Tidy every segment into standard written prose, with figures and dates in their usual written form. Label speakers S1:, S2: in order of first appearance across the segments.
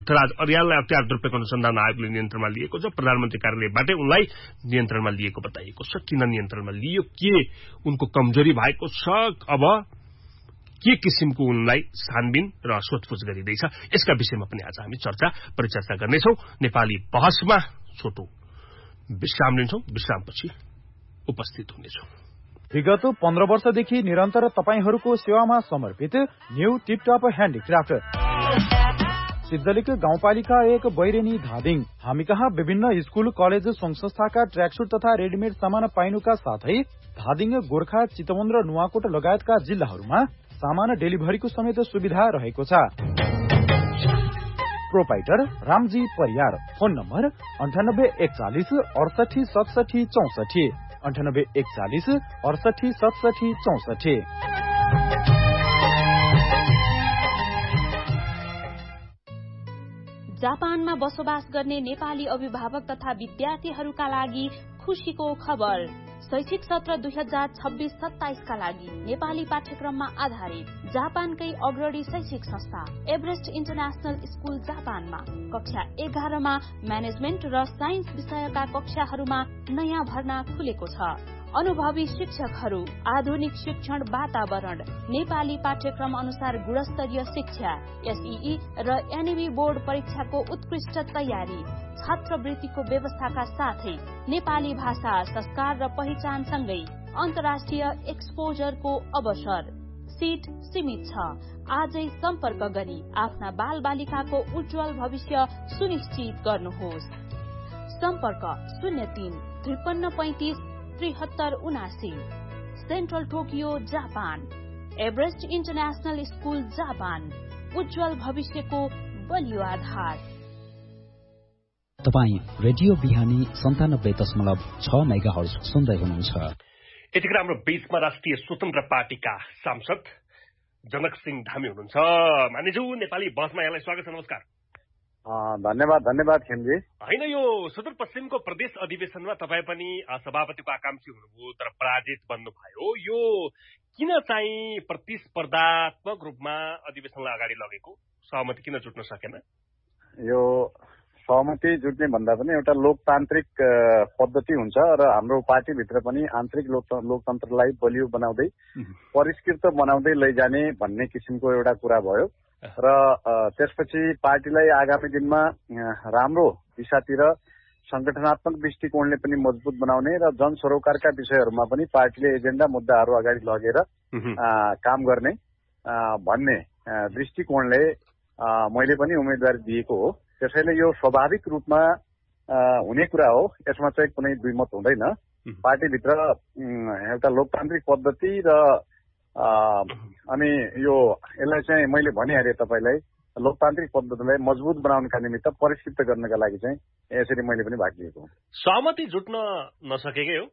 S1: पृथ्वीराज अर्याललाई अख्तियार दुर्पयोग अनुसन्धान आयोगले नियन्त्रणमा लिएको छ। प्रधानमन्त्री कार्यालयबाटै उनलाई नियन्त्रणमा लिएको बताइएको छ। किन नियन्त्रणमा लियो, के उनको कमजोरी भएको छ, अब के किसिमको उनलाई छानबिन र सोधपुछ गरिँदैछ, यसका विषयमा पनि आज हामी परिचर्चा गर्नेछौं। नेपाली बहसमा छोटो विश्राम लिन्छौं, विश्रामपछि उपस्थित हुनेछौं।
S2: विगत 15 वर्षदेखि निरन्तर तपाईहरूको सेवामा समर्पित न्यू टिपटप ह्यान्डिक्राफ्ट सिद्धलिक गाउँपालिका 1 बैरेनी धादिङ। हामी कहाँ विभिन्न स्कूल, कलेज, संघ संस्थाका ट्र्याकसुट तथा रेडिमेड सामान पाइनुका साथै धादिङ, गोर्खा, चितवन र नुवाकोट लगायतका जिल्लाहरूमा सामान डेलिभरीको समेत सुविधा रहेको छ। Proprietor Ramji Pariyar. Phone number 9841 68 67 64 9841 68 67 64।
S3: जापानमा बसोबास गर्ने नेपाली अभिभावक तथा विद्यार्थीहरूका लागि खुशीको खबर। शैक्षिक सत्र 2026-27 का लागि नेपाली पाठ्यक्रममा आधारित जापानकै अग्रणी शैक्षिक संस्था एभरेस्ट इन्टरनेशनल स्कूल जापानमा कक्षा 11 मा म्यानेजमेन्ट र साइन्स विषयका कक्षाहरूमा नयाँ भर्ना खुलेको छ। अनुभवी शिक्षकहरू, आधुनिक शिक्षण वातावरण, नेपाली पाठ्यक्रम अनुसार गुणस्तरीय शिक्षा, एसईई र एनईबी बोर्ड परीक्षाको उत्कृष्ट तयारी, छात्रवृत्तिको व्यवस्थाका साथै नेपाली भाषा, संस्कार र पहिचानसँगै अन्तर्राष्ट्रिय एक्सपोजरको अवसर। सीट सीमित छ। आजै सम्पर्क गरी आफ्ना बाल बालिकाको उज्जवल भविष्य सुनिश्चित गर्नुहोस्। सम्पर्क 03 53 35 73 79। Central Tokyo, Japan. Everest international school Japan, उज्जवल भविष्यको बलियो आधार।
S4: तपाई रेडियो बिहानी 97.6 मेगाहर्ज सुन्दै हुनुहुन्छ।
S1: यतिखेर हाम्रो बीचमा राष्ट्रिय स्वतन्त्र पार्टीका सांसद जनक सिंह धामी हुनुहुन्छ। मानिजू, नेपाली बहसमा यहाँलाई स्वागत छ। नमस्कार।
S5: धन्यवाद खेमजी।
S1: होइन, यो सुदूरपश्चिमको प्रदेश अधिवेशनमा तपाईँ पनि सभापतिको आकांक्षी हुनुभयो तर पराजित बन्नुभयो। यो किन चाहिँ प्रतिस्पर्धात्मक रूपमा अधिवेशनलाई अगाडि लगेको, सहमति किन जुट्न सकेन?
S5: यो सहमति जुट्ने भन्दा पनि एउटा लोकतान्त्रिक पद्धति हुन्छ र हाम्रो पार्टीभित्र पनि आन्तरिक लोकतन्त्रलाई बलियो बनाउँदै परिष्कृत बनाउँदै लैजाने भन्ने किसिमको एउटा कुरा भयो र त्यसपछि पार्टीलाई आगामी दिनमा राम्रो दिशातिर संगठनात्मक दृष्टिकोणले पनि मजबुत बनाउने र जनसरोकारका विषयहरूमा पनि पार्टीले एजेन्डा मुद्दाहरू अगाडि लगेर काम गर्ने भन्ने दृष्टिकोणले मैले पनि उम्मेदवारी दिएको हो। त्यसैले यो स्वाभाविक रूपमा हुने कुरा हो, यसमा चाहिँ कुनै दुईमत हुँदैन। पार्टीभित्र एउटा लोकतान्त्रिक पद्धति र अनि यसलाई चाहिँ मैले भनिहालेँ तपाईँलाई, लोकतान्त्रिक पद्धतिलाई मजबुत बनाउनका निमित्त परिष्कृत गर्नका लागि चाहिँ यसरी मैले पनि भाग लिएको हुँ।
S1: सहमति जुट्न नसकेकै हो?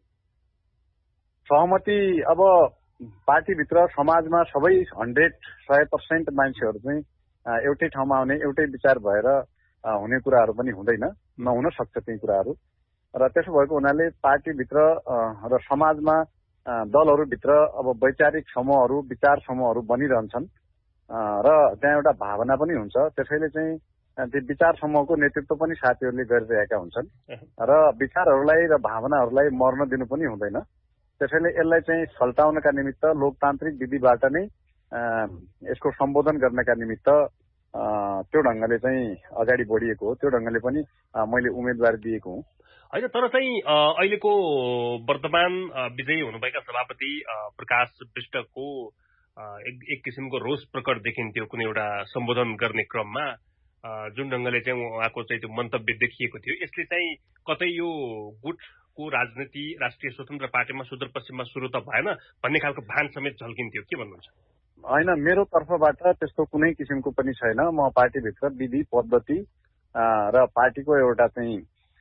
S5: सहमति अब पार्टीभित्र समाजमा सबै 100% मान्छेहरू चाहिँ एउटै ठाउँमा आउने, एउटै विचार भएर हुने कुराहरू पनि हुँदैन, नहुन सक्छ ती कुराहरू। र त्यसो भएको हुनाले पार्टीभित्र र समाजमा दलहरूभित्र अब वैचारिक समूहहरू, विचार समूहहरू बनिरहन्छन् र त्यहाँ एउटा भावना पनि हुन्छ। त्यसैले चाहिँ ती विचार समूहको नेतृत्व पनि साथीहरूले गरिरहेका हुन्छन् र विचारहरूलाई र भावनाहरूलाई मर्न दिनु पनि हुँदैन। त्यसैले यसलाई चाहिँ सल्टाउनका निमित्त लोकतान्त्रिक विधिबाट नै यसको सम्बोधन गर्नका निमित्त त्यो ढङ्गले चाहिँ अगाडि बढिएको हो। त्यो ढङ्गले पनि मैले उम्मेदवारी दिएको हुँ।
S1: होइन, तर चाहिँ अहिलेको वर्तमान विजयी हुनुभएका सभापति प्रकाश विष्टको एक किसिमको रोष प्रकट देखिन्थ्यो कुनै एउटा सम्बोधन गर्ने क्रममा, जुन ढङ्गले चाहिँ उहाँको चाहिँ त्यो मन्तव्य देखिएको थियो। यसले चाहिँ कतै यो गुटको राजनीति राष्ट्रिय स्वतन्त्र पार्टीमा सुदूरपश्चिममा सुरु त भएन भन्ने खालको भान समेत झल्किन्थ्यो। के भन्नुहुन्छ?
S5: होइन, मेरो तर्फबाट त्यस्तो कुनै किसिमको पनि छैन। म पार्टीभित्र विधि पद्धति र पार्टीको एउटा चाहिँ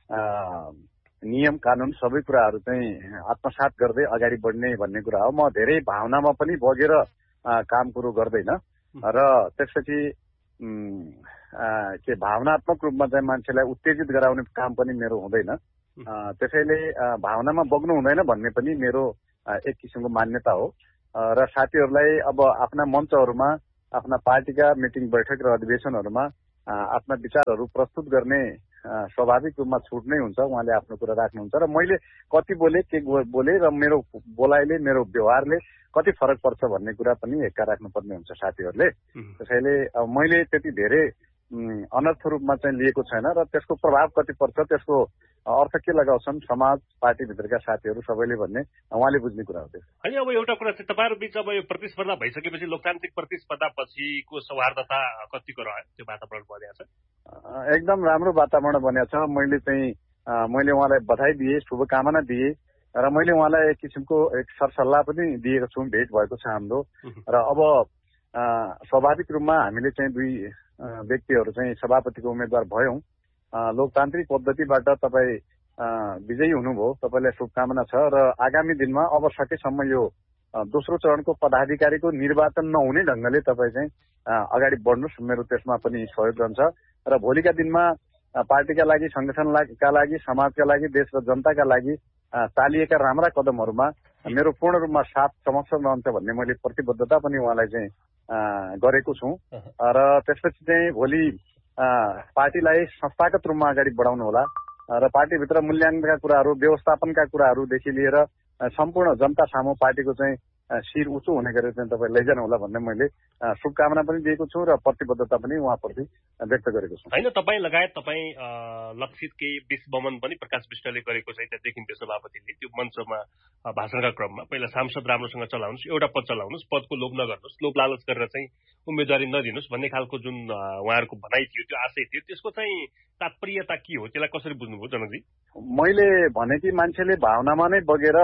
S5: नियम कानुन सबै कुराहरू चाहिँ आत्मसात गर्दै अगाडि बढ्ने भन्ने कुरा हो। म धेरै भावनामा पनि बगेर काम कुरो गर्दैन र त्यसपछि के भावनात्मक रूपमा चाहिँ मान्छेलाई उत्तेजित गराउने काम पनि मेरो हुँदैन। त्यसैले भावनामा बग्नु हुँदैन भन्ने पनि मेरो एक किसिमको मान्यता हो र साथीहरूलाई अब आफ्ना मञ्चहरूमा, आफ्ना पार्टीका मिटिङ बैठक र अधिवेशनहरूमा आफ्ना विचारहरू प्रस्तुत गर्ने स्वाभाविक रूपमा छुट नै हुन्छ। उहाँले आफ्नो कुरा राख्नुहुन्छ र मैले कति बोले के बोले र मेरो बोलाइले मेरो व्यवहारले कति फरक पर्छ भन्ने कुरा पनि हेक्का राख्नुपर्ने हुन्छ साथीहरूले। त्यसैले मैले त्यति धेरै अनर्थ रूपमा चाहिँ लिएको छैन र त्यसको प्रभाव कति पर्छ, त्यसको अर्थ के लगाउँछन् समाज पार्टीभित्रका साथीहरू सबैले भन्ने उहाँले बुझ्ने कुरा हो।
S1: अनि अब एउटा कुरा चाहिँ तपाईँहरू बीच अब यो प्रतिस्पर्धा भइसकेपछि लोकतान्त्रिक प्रतिस्पर्धा पछिको सौहार्दता कतिको रह्यो, त्यो वातावरण बनेको छ?
S5: एकदम राम्रो वातावरण बनेको छ। मैले उहाँलाई बधाई दिए, शुभकामना दिए र मैले उहाँलाई एक किसिमको एक सरसल्लाह पनि दिएको छु। भेट भएको छ हाम्रो र अब स्वाभाविक रूपमा हामीले चाहिँ दुई व्यक्तिहरू चाहिँ सभापतिको उम्मेद्वार भयौं। लोकतान्त्रिक पद्धतिबाट तपाईँ विजयी हुनुभयो, तपाईँलाई शुभकामना छ र आगामी दिनमा अब सकेसम्म यो दोस्रो चरणको पदाधिकारीको निर्वाचन नहुने ढंगले तपाईँ चाहिँ अगाडि बढ्नुहोस्, मेरो त्यसमा पनि सहयोग रहन्छ र भोलिका दिनमा पार्टीका लागि, संगठनका लागि, समाजका लागि, देश र जनताका लागि चालिएका राम्रा कदमहरूमा मेरो पूर्ण रूपमा साथ समर्थन रहन्छ भन्ने मैले प्रतिबद्धता पनि उहाँलाई चाहिँ गरेको छु र त्यसपछि चाहिँ भोलि पार्टीलाई संस्थागत रूपमा अगाडि बढाउनु होला र पार्टीभित्र मूल्याङ्कनका कुराहरू, व्यवस्थापनका कुराहरूदेखि लिएर सम्पूर्ण जनता सामु पार्टीको चाहिँ शिर उचो हुने गरेर चाहिँ तपाईँ लैजानु होला भन्ने मैले शुभकामना पनि दिएको छु र प्रतिबद्धता पनि उहाँप्रति व्यक्त गरेको छु।
S1: होइन, तपाईँ लगायत तपाईँ लक्षित केही विश्वमन पनि प्रकाश विष्टले गरेको छ, त्यहाँ देखिन्थ्यो सभापतिले त्यो मञ्चमा भाषणका क्रममा। पहिला सांसद राम्रोसँग चलाउनुहोस्, एउटा पद चलाउनुहोस्, पदको लोभ नगर्नुहोस्, लोभ लालच गरेर चाहिँ उम्मेदवारी नदिनुहोस् भन्ने खालको जुन उहाँहरूको भनाइ थियो, त्यो आशय थियो, त्यसको चाहिँ तात्पर्यता के हो, त्यसलाई कसरी बुझ्नुभयो जनकजी?
S5: मैले भने कि मान्छेले भावनामा नै बगेर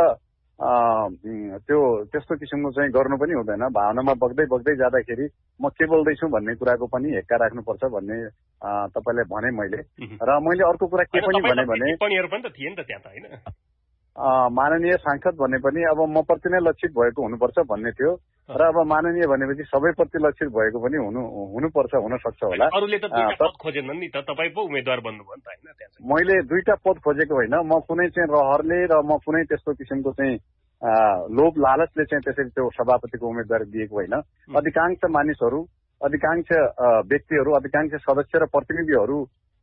S5: त्यस्तो किसिमको चाहिँ गर्नु पनि हुँदैन। भावनामा बग्दै बग्दै जाँदाखेरि म के बोल्दैछु भन्ने कुराको पनि हेक्का राख्नुपर्छ भन्ने तपाईँलाई भने मैले। र मैले अर्को कुरा के पनि भने
S1: टिप्पणीहरू पनि त थिए नि त त्यहाँ त, होइन?
S5: माननीय सांसद भने पनि अब म प्रति नै लक्षित भएको हुनुपर्छ भन्ने थियो र अब माननीय भनेपछि सबैप्रति लक्षित भएको पनि हुनुपर्छ, हुन सक्छ होला।
S1: अरूले त दुईटा पद खोजेनन् नि त, तपाईँ पो उम्मेदवार बन्नुभयो नि त, होइन? त्यहाँ
S5: मैले दुईटा पद खोजेको होइन, म कुनै चाहिँ रहरले र म कुनै त्यस्तो किसिमको चाहिँ लोभ लालचले चाहिँ त्यसरी त्यो सभापतिको उम्मेदवारी दिएको होइन। अधिकांश मानिसहरू, अधिकांश व्यक्तिहरू, अधिकांश सदस्य र प्रतिनिधिहरू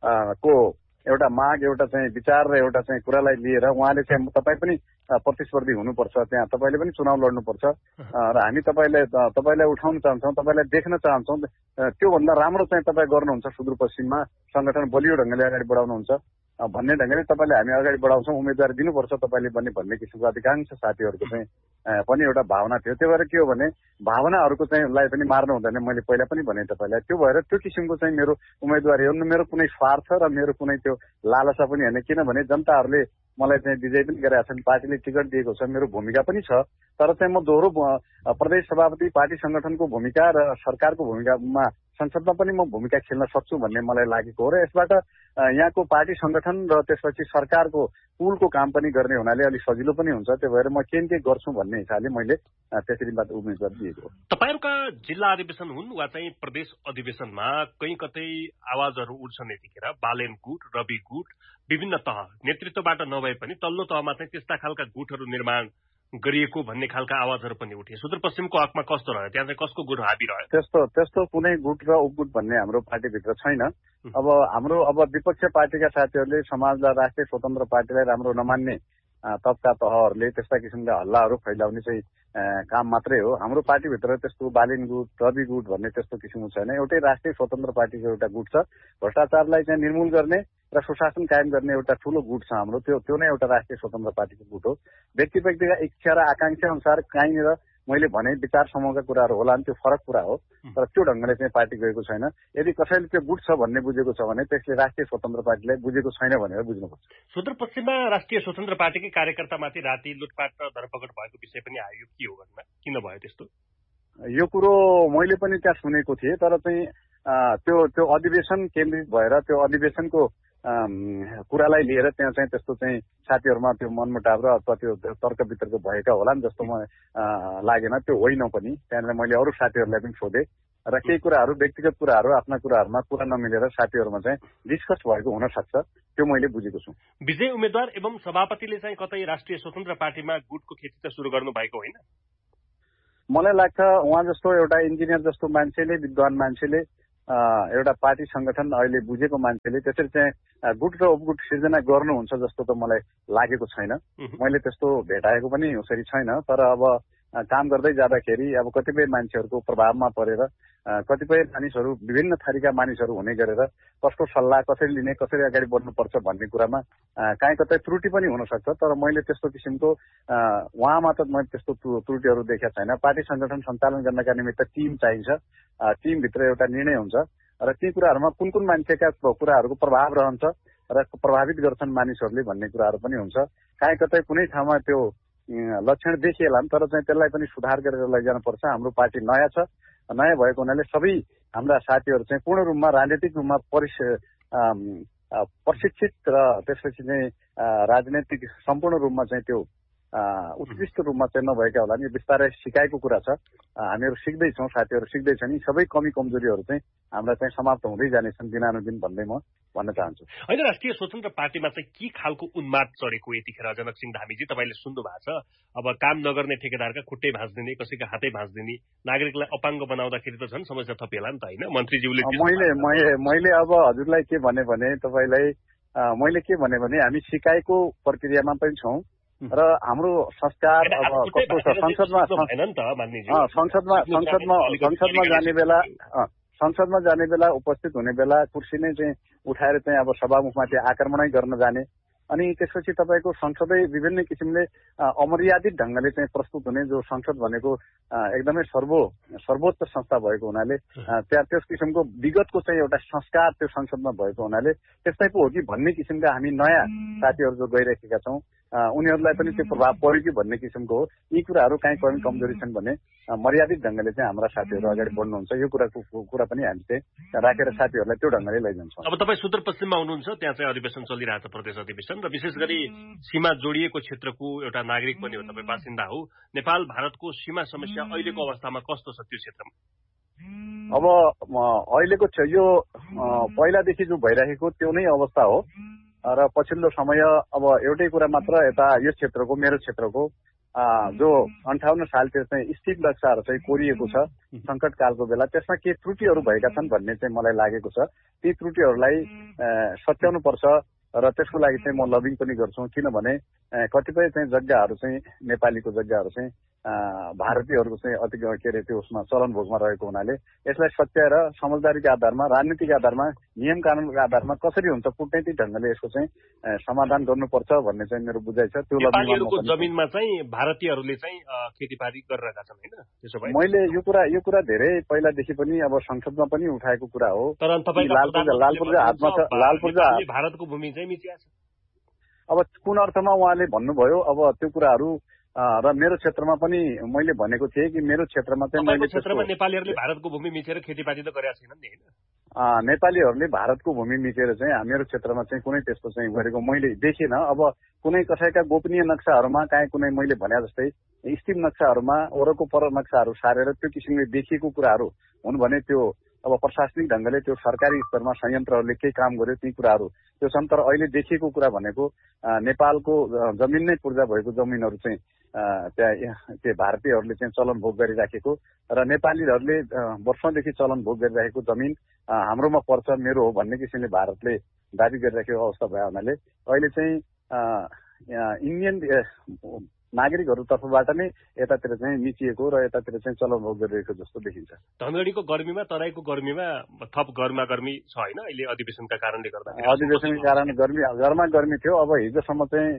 S5: को एउटा माग, एउटा चाहिँ विचार र एउटा चाहिँ कुरालाई लिएर उहाँले चाहिँ तपाईँ पनि प्रतिस्पर्धी हुनुपर्छ, त्यहाँ तपाईँले पनि चुनाव लड्नुपर्छ र हामी तपाईँलाई उठाउन चाहन्छौँ, तपाईँलाई देख्न चाहन्छौँ। त्योभन्दा राम्रो चाहिँ तपाईँ गर्नुहुन्छ, सुदूरपश्चिममा संगठन बलियो ढंगले अगाडि बढाउनुहुन्छ भन्ने ढंगले तपाईँले हामी अगाडि बढाउँछौँ, उम्मेदवारी दिनुपर्छ तपाईँले भन्ने किसिमको अधिकांश साथीहरूको चाहिँ पनि एउटा भावना थियो। त्यो भएर के हो भने भावनाहरूको चाहिँ लाई पनि मार्नु हुँदैन, मैले पहिला पनि भने तपाईँलाई। त्यो भएर त्यो किसिमको चाहिँ मेरो उम्मेदवारी हो, मेरो कुनै स्वार्थ र मेरो कुनै त्यो लालसा पनि होइन। किनभने जनताहरूले मलाई चाहिँ विजय पनि गरेका छन्, पार्टीले टिकट दिएको छ, मेरो भूमिका पनि छ। तर चाहिँ म दोहोरो प्रदेश सभापति, पार्टी संगठनको भूमिका र सरकारको भूमिकामा, संसदमा पनि म भूमिका खेल्न सक्छु भन्ने मलाई लागेको हो र यसबाट यहाँको पार्टी संगठन र त्यसपछि सरकारको पुलको काम पनि गर्ने हुनाले अलिक सजिलो पनि हुन्छ। त्यो भएर म के गर्छु भन्ने हिसाबले मैले त्यसरी बात उम्मेदवार दिएको हो।
S1: तपाईँहरूका जिल्ला अधिवेशन हुन् वा चाहिँ प्रदेश अधिवेशनमा कहीँ कतै आवाजहरू उठ्छन् यतिखेर, बालेन गुट, रवि गुट, विभिन्न तह नेतृत्वबाट नभए पनि तल्लो तहमा चाहिँ त्यस्ता खालका गुटहरू निर्माण गरिएको भन्ने खालका आवाजहरू पनि उठे। सुदूरपश्चिमको हकमा कस्तो रह्यो, त्यहाँ चाहिँ कसको गुट हाबी रह्यो?
S5: त्यस्तो कुनै गुट र उपगुट भन्ने हाम्रो पार्टीभित्र छैन। अब विपक्ष पार्टीका साथीहरूले समाजलाई, राष्ट्रिय स्वतन्त्र पार्टीलाई राम्रो नमान्ने तबका तहहरूले त्यस्ता किसिमका हल्लाहरू फैलाउने चाहिँ काम मात्रै हो। हाम्रो पार्टीभित्र त्यस्तो बालिन गुट, रवि गुट भन्ने त्यस्तो किसिमको छैन। एउटै राष्ट्रिय स्वतन्त्र पार्टीको एउटा गुट छ, भ्रष्टाचारलाई चाहिँ निर्मूल गर्ने र सुशासन कायम गर्ने एउटा ठूलो गुट छ हाम्रो। त्यो नै एउटा राष्ट्रिय स्वतन्त्र पार्टीको गुट हो। व्यक्तिका इच्छा र आकांक्षा अनुसार कहीँनिर मैले भने विचार समूहका कुराहरू होला नि, त्यो फरक कुरा हो। तर त्यो ढंगले चाहिँ पार्टी गएको छैन। यदि कसैले त्यो गुट छ भन्ने बुझेको छ भने त्यसले राष्ट्रिय स्वतन्त्र पार्टीलाई बुझेको छैन भनेर बुझ्नुपर्छ।
S1: सुदूरपश्चिममा राष्ट्रिय स्वतन्त्र पार्टीकै कार्यकर्तामाथि राति लुटपाट र धरपकड भएको विषय पनि आयो, के हो घटना, किन भयो त्यस्तो?
S5: यो कुरो मैले पनि त्यहाँ सुनेको थिएँ, तर चाहिँ त्यो अधिवेशन केन्द्रित भएर त्यो अधिवेशनको कुरालाई लिएर त्यहाँ चाहिँ त्यस्तो चाहिँ साथीहरूमा त्यो मनमुटाव र अथवा त्यो तर्क वितर्क भएका होला नि जस्तो म लागेन। त्यो होइन पनि। त्यहाँनिर मैले अरू साथीहरूलाई पनि सोधेँ र केही कुराहरू, व्यक्तिगत कुराहरू, आफ्ना कुराहरूमा कुरा नमिलेर साथीहरूमा चाहिँ डिस्कस भएको हुन सक्छ, त्यो मैले बुझेको छु।
S1: विजय उम्मेद्वार एवं सभापतिले चाहिँ कतै राष्ट्रिय स्वतन्त्र पार्टीमा गुटको खेती त सुरु गर्नु भएको होइन?
S5: मलाई लाग्छ उहाँ जस्तो एउटा इन्जिनियर जस्तो मान्छेले, विद्वान मान्छेले एउटा पार्टी संगठन अहिले बुझेको मान्छेले त्यसरी चाहिँ गुट र उपगुट सिर्जना गर्नुहुन्छ जस्तो त मलाई लागेको छैन। मैले त्यस्तो भेटाएको पनि उसरी छैन। तर अब काम गर्दै जाँदाखेरि अब कतिपय मान्छेहरूको प्रभावमा परेर कतिपय मानिसहरू विभिन्न थरीका मानिसहरू हुने गरेर कसको सल्लाह कसरी लिने कसरी अगाडि बढ्नुपर्छ भन्ने कुरामा काहीँ कतै त्रुटि पनि हुन सक्छ। तर मैले त्यस्तो किसिमको उहाँमा त मैले त्यस्तो त्रुटिहरू देखेको छैन। पार्टी संगठन सञ्चालन गर्नका निमित्त टिम चाहिन्छ। टिमभित्र एउटा निर्णय हुन्छ र ती कुराहरूमा कुन कुन मान्छेका कुराहरूको प्रभाव रहन्छ र प्रभावित गर्छन् मानिसहरूले भन्ने कुराहरू पनि हुन्छ। काहीँ कतै कुनै ठाउँमा त्यो लक्षण देखिएला तर चाहिँ त्यसलाई पनि सुधार गरेर लैजानुपर्छ। हाम्रो पार्टी नयाँ छ। नयाँ भएको हुनाले सबै हाम्रा साथीहरू चाहिँ पूर्ण रूपमा राजनीतिक रूपमा प्रशिक्षित र त्यसपछि चाहिँ राजनैतिक सम्पूर्ण रूपमा चाहिँ त्यो उत्कृष्ट रूपमा चाहिँ नभएका होला नि। बिस्तारै सिकाएको कुरा छ। हामीहरू सिक्दैछौँ, साथीहरू सिक्दैछन्। यी सबै कमी कमजोरीहरू चाहिँ हाम्रा चाहिँ समाप्त हुँदै जानेछन् दिनानुदिन भन्दै म भन्न चाहन्छु।
S1: होइन, राष्ट्रिय स्वतन्त्र पार्टीमा चाहिँ के खालको उन्माद चढेको यतिखेर जनकसिंह धामीजी तपाईँले सुन्नु भएको छ? अब काम नगर्ने ठेकेदारका खुट्टै भाँच्दिने, कसैका हातै भाँच्दिने, नागरिकलाई अपाङ्ग बनाउँदाखेरि त झन् समस्या थपिएला नि त होइन? मन्त्रीज्यूले
S5: मैले अब हजुरलाई के भने तपाईँलाई मैले के भने हामी सिकाएको प्रक्रियामा पनि छौँ र हाम्रो संस्कार अब कस्तो छ संसदमा जाने बेला उपस्थित हुने बेला कुर्सी नै चाहिँ उठाएर चाहिँ अब सभामुखमाथि आक्रमणै गर्न जाने अनि त्यसपछि तपाईँको संसदै विभिन्न किसिमले अमर्यादित ढङ्गले चाहिँ प्रस्तुत हुने जो संसद भनेको एकदमै सर्वोच्च संस्था भएको हुनाले त्यहाँ त्यस किसिमको विगतको चाहिँ एउटा संस्कार त्यो संसदमा भएको हुनाले त्यस्तै पो हो कि भन्ने किसिमका हामी नयाँ साथीहरू जो गइरहेका छौँ उनीहरूलाई पनि त्यो प्रभाव पर्यो कि भन्ने किसिमको हो। यी कुराहरू काहीँ कमी कमजोरी छन् भने मर्यादित ढङ्गले चाहिँ हाम्रा साथीहरू अगाडि बढ्नुहुन्छ। यो कुरा पनि हामी चाहिँ राखेर साथीहरूलाई त्यो ढङ्गले लैजान्छौँ।
S1: अब तपाईँ सुदूरपश्चिममा हुनुहुन्छ, त्यहाँ चाहिँ अधिवेशन चलिरहेछ, प्रदेश अधिवेशन, र विशेष गरी सीमा जोडिएको क्षेत्रको एउटा नागरिक पनि हो, तपाईँ बासिन्दा हो। नेपाल भारतको सीमा समस्या अहिलेको अवस्थामा कस्तो छ त्यो क्षेत्रमा?
S5: अब अहिलेको यो पहिलादेखि जो भइरहेको त्यो नै अवस्था हो र पछिल्लो समय अब एउटै कुरा मात्र यता यो क्षेत्रको मेरो क्षेत्रको जो 58 सालतिर चाहिँ स्थिर नक्साहरू चाहिँ कोरिएको छ सङ्कटकालको बेला त्यसमा के त्रुटिहरू भएका छन् भन्ने चाहिँ मलाई लागेको छ। ती त्रुटिहरूलाई सच्याउनु पर्छ र त्यसको लागि चाहिँ म लबिङ पनि गर्छु। किनभने कतिपय चाहिँ जग्गाहरू चाहिँ नेपालीको जग्गाहरू चाहिँ भारतीयहरूको चाहिँ अति के अरे त्यो उसमा चलन भोगमा रहेको हुनाले यसलाई सच्याएर समझदारीका आधारमा राजनीतिक आधारमा नियम कानुनको आधारमा कसरी हुन्छ कुटनैतिक ढङ्गले यसको चाहिँ समाधान गर्नुपर्छ भन्ने चाहिँ मेरो बुझाइ छ। त्यो
S1: नेपालीहरूको जमिनमा चाहिँ भारतीयहरूले चाहिँ खेतीपाती गरिरहेका छन् होइन? त्यसो भए
S5: मैले यो कुरा धेरै पहिलादेखि पनि अब संसदमा पनि उठाएको कुरा हो।
S1: तर
S5: लालपूर्जा
S1: भारतको भूमि चाहिँ मिचिया छ।
S5: अब कुन अर्थमा उहाँले भन्नुभयो अब त्यो कुराहरू र मेरो क्षेत्रमा पनि मैले भनेको थिएँ कि मेरो क्षेत्रमा चाहिँ मैले
S1: क्षेत्रमा नेपालीहरूले भारतको भूमि मिचेर खेतीपाती त गरेका छैनन् नि होइन?
S5: नेपालीहरूले भारतको भूमि मिचेर चाहिँ मेरो क्षेत्रमा चाहिँ कुनै त्यस्तो चाहिँ गरेको मैले देखिनँ। अब कुनै कसैका गोपनीय नक्साहरूमा काहीँ कुनै मैले भने जस्तै स्थिर नक्साहरूमा वरको पर नक्साहरू सारेर त्यो किसिमले देखिएको कुराहरू हुन् भने त्यो अब प्रशासनिक ढङ्गले त्यो सरकारी स्तरमा संयन्त्रहरूले केही काम गर्यो ती कुराहरू त्यो छन्। तर अहिले देखिएको कुरा भनेको नेपालको जमिन नै पूर्जा भएको जमिनहरू चाहिँ त्यहाँ त्यो भारतीयहरूले चाहिँ चलन भोग गरिराखेको र नेपालीहरूले वर्षौंदेखि चलन भोग गरिराखेको जमिन हाम्रोमा पर्छ मेरो हो भन्ने किसिमले भारतले दाबी गरिराखेको अवस्था भए हुनाले अहिले चाहिँ इन्डियन नागरिकहरू तर्फबाट नै यतातिर चाहिँ मिचिएको र यतातिर चाहिँ चलन भोग गरिरहेको जस्तो देखिन्छ।
S1: धनगढीको गर्मीमा तराईको गर्मीमा थप गर्मी छ होइन अहिले अधिवेशनका कारणले गर्दा?
S5: अधिवेशनका कारण गर्मा गर्मी थियो। अब हिजोसम्म चाहिँ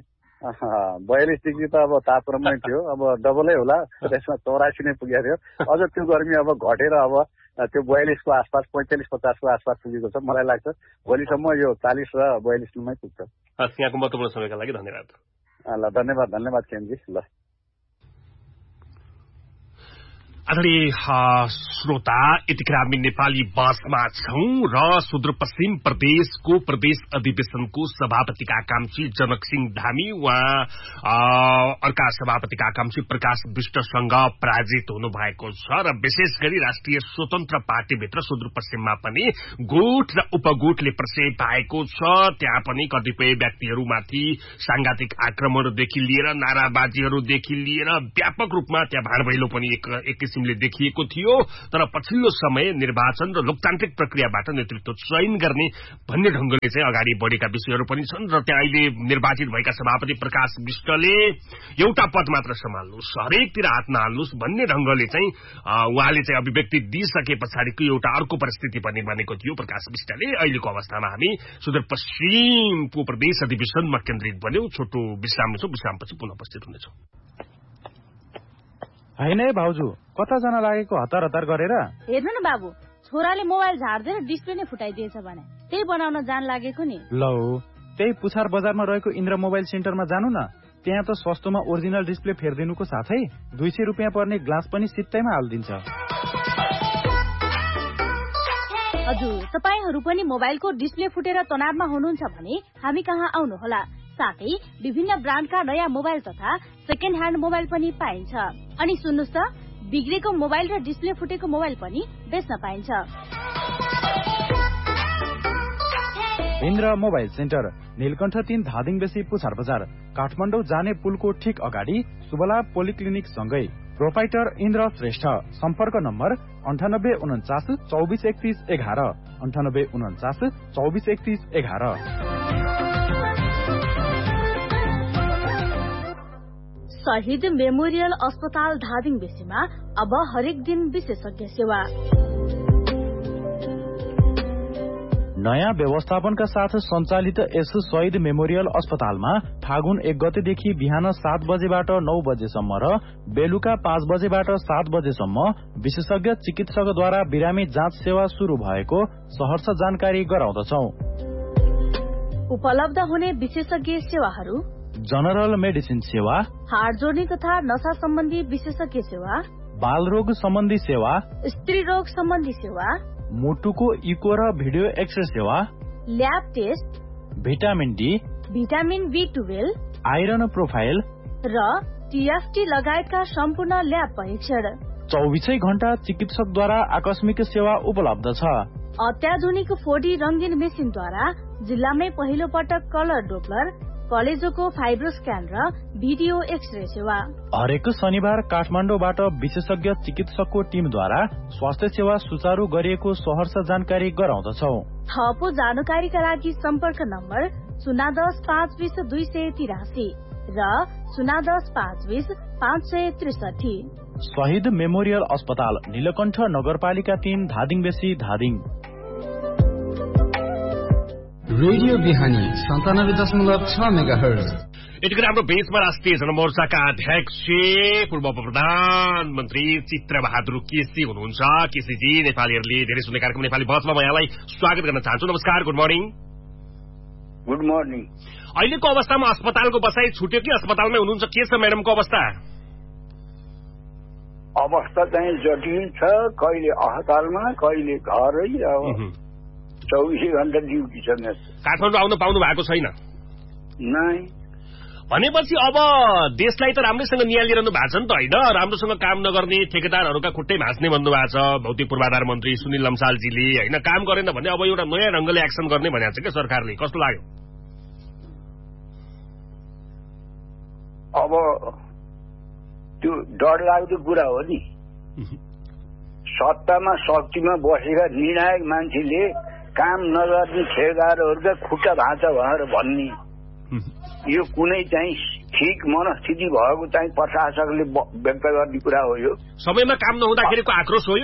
S5: 42 डिग्री त अब तापक्रममै थियो। अब डबलै होला, त्यसमा 84 नै पुगेको थियो। अझ त्यो गर्मी अब घटेर अब त्यो 42 को आसपास 45-50 को आसपास पुगेको छ। मलाई लाग्छ भोलिसम्म यो 40 र 42 मै पुग्छ।
S1: यहाँको महत्त्वपूर्ण समयका लागि धन्यवाद।
S5: ल धन्यवाद केनजी। ल
S1: आदरणीय श्रोता, यतिखेर हामी नेपाली बसमा छौं र सुदूरपश्चिम प्रदेशको प्रदेश अधिवेशनको सभापतिका आकांक्षी जनकसिंह धामी उहाँ अर्का सभापतिका आकांक्षी प्रकाश विष्टसँग पराजित हुनुभएको छ र विशेष गरी राष्ट्रिय स्वतन्त्र पार्टीभित्र सुदूरपश्चिममा पनि गुट र उपगुटले प्रशय पाएको छ। त्यहाँ पनि कतिपय व्यक्तिहरूमाथि सांघातिक आक्रमणदेखि लिएर नाराबाजीहरूदेखि लिएर व्यापक रूपमा त्यहाँ भाँडभैलो पनि एक किसिमले देखिएको थियो, तर पछिल्लो समय निर्वाचन र लोकतान्त्रिक प्रक्रियाबाट नेतृत्व चयन गर्ने भन्ने ढंगले चाहिँ अगाडि बढेका विषयहरू पनि छन् र त्यहाँ अहिले निर्वाचित भएका सभापति प्रकाश विष्टले एउटा पद मात्र सम्हाल्नुस्, हरेकतिर हात नहाल्नुस् भन्ने ढंगले चाहिँ उहाँले चाहिँ अभिव्यक्ति दिइसके पछाडिको एउटा अर्को परिस्थिति पनि बनेको थियो प्रकाश विष्टले। अहिलेको अवस्थामा हामी सुदूरपश्चिमको प्रदेश अधिवेशनमा केन्द्रित बन्यौं। छोटो विश्राम लिन्छौं, विश्रामपछि पुनः उपस्थित हुनेछौं।
S2: हैन है भाउजू, कता जान लागेको हतार हतार गरेर?
S3: हेर्नु न बाबु, छोराले मोबाइल झार्दै डिस्प्ले नै फुटाइदिएछ भने त्यही बनाउन जान लागेको नि।
S2: लौ, त्यही पुछार बजारमा रहेको इन्द्र मोबाइल सेन्टरमा जानु न। त्यहाँ त सस्तोमा ओरिजिनल डिस्प्ले फेर्दिनुको साथै 200 रुपियाँ पर्ने ग्लास पनि सित्तैमा हालिदिन्छ।
S3: हजुर, तपाईहरू पनि मोबाइलको डिस्प्ले फुटेर तनावमा हुनुहुन्छ भने हामी कहाँ आउनुहोला। साथै विभिन्न ब्रान्डका नयाँ मोबाइल तथा सेकेन्ड ह्यान्ड मोबाइल पनि पाइन्छ। अनि सुन्नुस् त, बिग्रेको मोबाइल र डिस्प्ले फुटेको मोबाइल पनि बेच्न पाइन्छ।
S2: इन्द्र मोबाइल सेन्टर, नीलकण्ठ 3 धादिङ बेसी पुछार बजार, काठमाडौँ जाने पुलको ठिक अगाडि सुबला पोलिक्लिनिक सँगै। प्रोपाइटर इन्द्र श्रेष्ठ। सम्पर्क नम्बर 9849 24 31 11, 9849 24 31 11।
S3: शहीद मेमोरियल अस्पताल धादिङ बेसीमा अब हरेक दिन विशेषज्ञ सेवा।
S2: नयाँ व्यवस्थापनका साथ सञ्चालित यस शहीद मेमोरियल अस्पतालमा फागुन 1 गतेदेखि बिहान 7 बजेबाट 9 बजेसम्म र बेलुका 5 बजेबाट 7 बजेसम्म विशेषज्ञ चिकित्सकद्वारा बिरामी जाँच सेवा शुरू भएको सहर्ष जानकारी गराउँदछौ।
S3: उपलब्ध हुने विशेषज्ञ सेवाहरू:
S2: जनरल मेडिसिन सेवा,
S3: हाड जोड्ने तथा नशा सम्बन्धी विशेषज्ञ सेवा,
S2: बालरोग सम्बन्धी सेवा,
S3: स्त्री रोग सम्बन्धी सेवा,
S2: मुटुको इको र भिडियो एक्सरे सेवा,
S3: lab test,
S2: vitamin D,
S3: vitamin B12,
S2: iron profile
S3: र टीएफटी लगायतका सम्पूर्ण ल्याब परीक्षण।
S2: 24 घण्टा चिकित्सकद्वारा आकस्मिक सेवा उपलब्ध छ।
S3: अत्याधुनिक 4D रंगीन मेसिनद्वारा जिल्लामै पहिलो पटक कलर डोप्लर, कलेजोको फाइब्रो स्क्यान र भिडियो एक्सरे सेवा।
S2: हरेक शनिबार काठमाडौँबाट विशेषज्ञ चिकित्सकको टिमद्वारा स्वास्थ्य सेवा सुचारू गरिएको सहर्ष जानकारी गराउँदछौ।
S3: थप जानकारीका लागि सम्पर्क नम्बर 010 520 283 र 010 520 563।
S2: शहीद मेमोरियल अस्पताल, नीलकण्ठ नगरपालिका 3 धादिङ बेसी धादिङ।
S6: रेडियो बिहानी 97.6 मेगाहर्ज।
S1: यतिखेर हाम्रो बेचमा राष्ट्रिय जनमोर्चाका अध्यक्ष पूर्व प्रधानमन्त्री चित्रबहादुर केसी हुनुहुन्छ। केसीजी, नेपालीहरूले धेरै सुन्ने कार्यक्रम नेपाली बसमा म यहाँलाई स्वागत गर्न चाहन्छु। नमस्कार, गुड मर्निङ।
S7: Good morning.
S1: अहिलेको अवस्थामा अस्पतालको बसाई छुट्यो कि अस्पतालमै हुनुहुन्छ? के छ म्याडमको अवस्था?
S7: अवस्था चाहिँ जटिल छ, कहिले अस्पतालमा कहिले घरै। 24 घण्टा ड्युटी छ।
S1: काठमाडौँ आउन पाउनु भएको छैन?
S7: नै।
S1: भनेपछि अब देशलाई त राम्रैसँग निहालिरहनु भएको छ नि त, होइन? राम्रोसँग काम नगर्ने ठेकेदारहरूका खुट्टै भाँच्ने भन्नुभएको छ भौतिक पूर्वाधार मन्त्री सुनिल लम्सालजीले, होइन? काम गरेन भने अब एउटा नयाँ ढंगले एक्सन गर्ने भनेको छ क्या सरकारले। कस्तो लाग्यो?
S7: अब त्यो डरलाग्दो कुरा हो नि। सत्तामा शक्तिमा बसेका निर्णायक मान्छेले काम नगर्ने ठेकेदारहरूका खुट्टा भाँचा भनेर भन्ने, यो कुनै चाहिँ ठिक मनस्थिति भएको चाहिँ प्रशासकले व्यक्त गर्ने कुरा हो। यो
S1: समयमा काम नहुँदाखेरिको आक्रोश हो।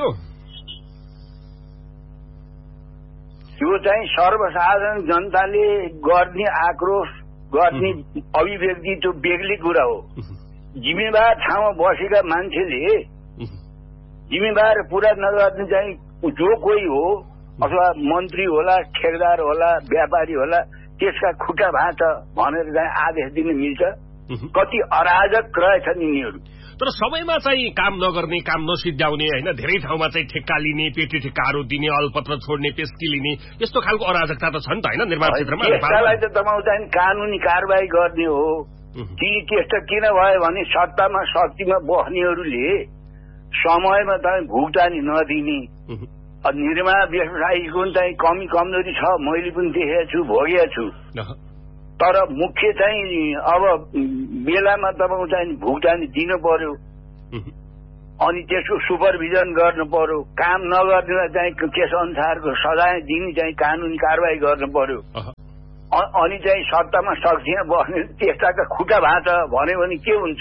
S7: यो चाहिँ सर्वसाधारण जनताले गर्ने आक्रोश, गर्ने अभिव्यक्ति त्यो बेग्लै कुरा हो। जिम्मेवार ठाउँमा बसेका मान्छेले जिम्मेवार पूरा नगर्ने चाहिँ जो कोही हो, अथवा मन्त्री होला, ठेकेदार होला, व्यापारी होला, त्यसका खुट्टा भाँचा भनेर चाहिँ आदेश दिन मिल्छ? कति अराजक रहेछन् यिनीहरू।
S1: तर समयमा चाहिँ काम नगर्ने, काम नसिद्ध्याउने, होइन? धेरै ठाउँमा चाहिँ ठेक्का लिने, पेटी ठेक्काहरू दिने, अलपत्र छोड्ने, पेस्की लिने, यस्तो खालको अराजकता त छ नि त, होइन? निर्माण क्षेत्रमा
S7: त्यसलाई त तपाईँ चाहिँ कानूनी कारबाही गर्ने हो। त्यस्तो किन भयो भने सत्तामा शक्तिमा बस्नेहरूले समयमा चाहिँ भुक्तानी नदिने, निर्माण व्यवसायीको चाहिँ कमी कमजोरी छ, मैले पनि देखेको छु, भोगेको छु। तर मुख्य चाहिँ अब बेलामा तपाईँ चाहिँ भुक्तानी दिनु पर्यो। अनि त्यसको सुपरभिजन गर्नु पर्यो, काम नगर्नेलाई चाहिँ त्यस अनुसारको सजाय दिने चाहिँ कानुनी कारवाही गर्नु पर्यो। अनि चाहिँ सत्तामा सक्दिन बस्ने त्यस्ताका खुट्टा भाँच भन्यो भने के हुन्छ?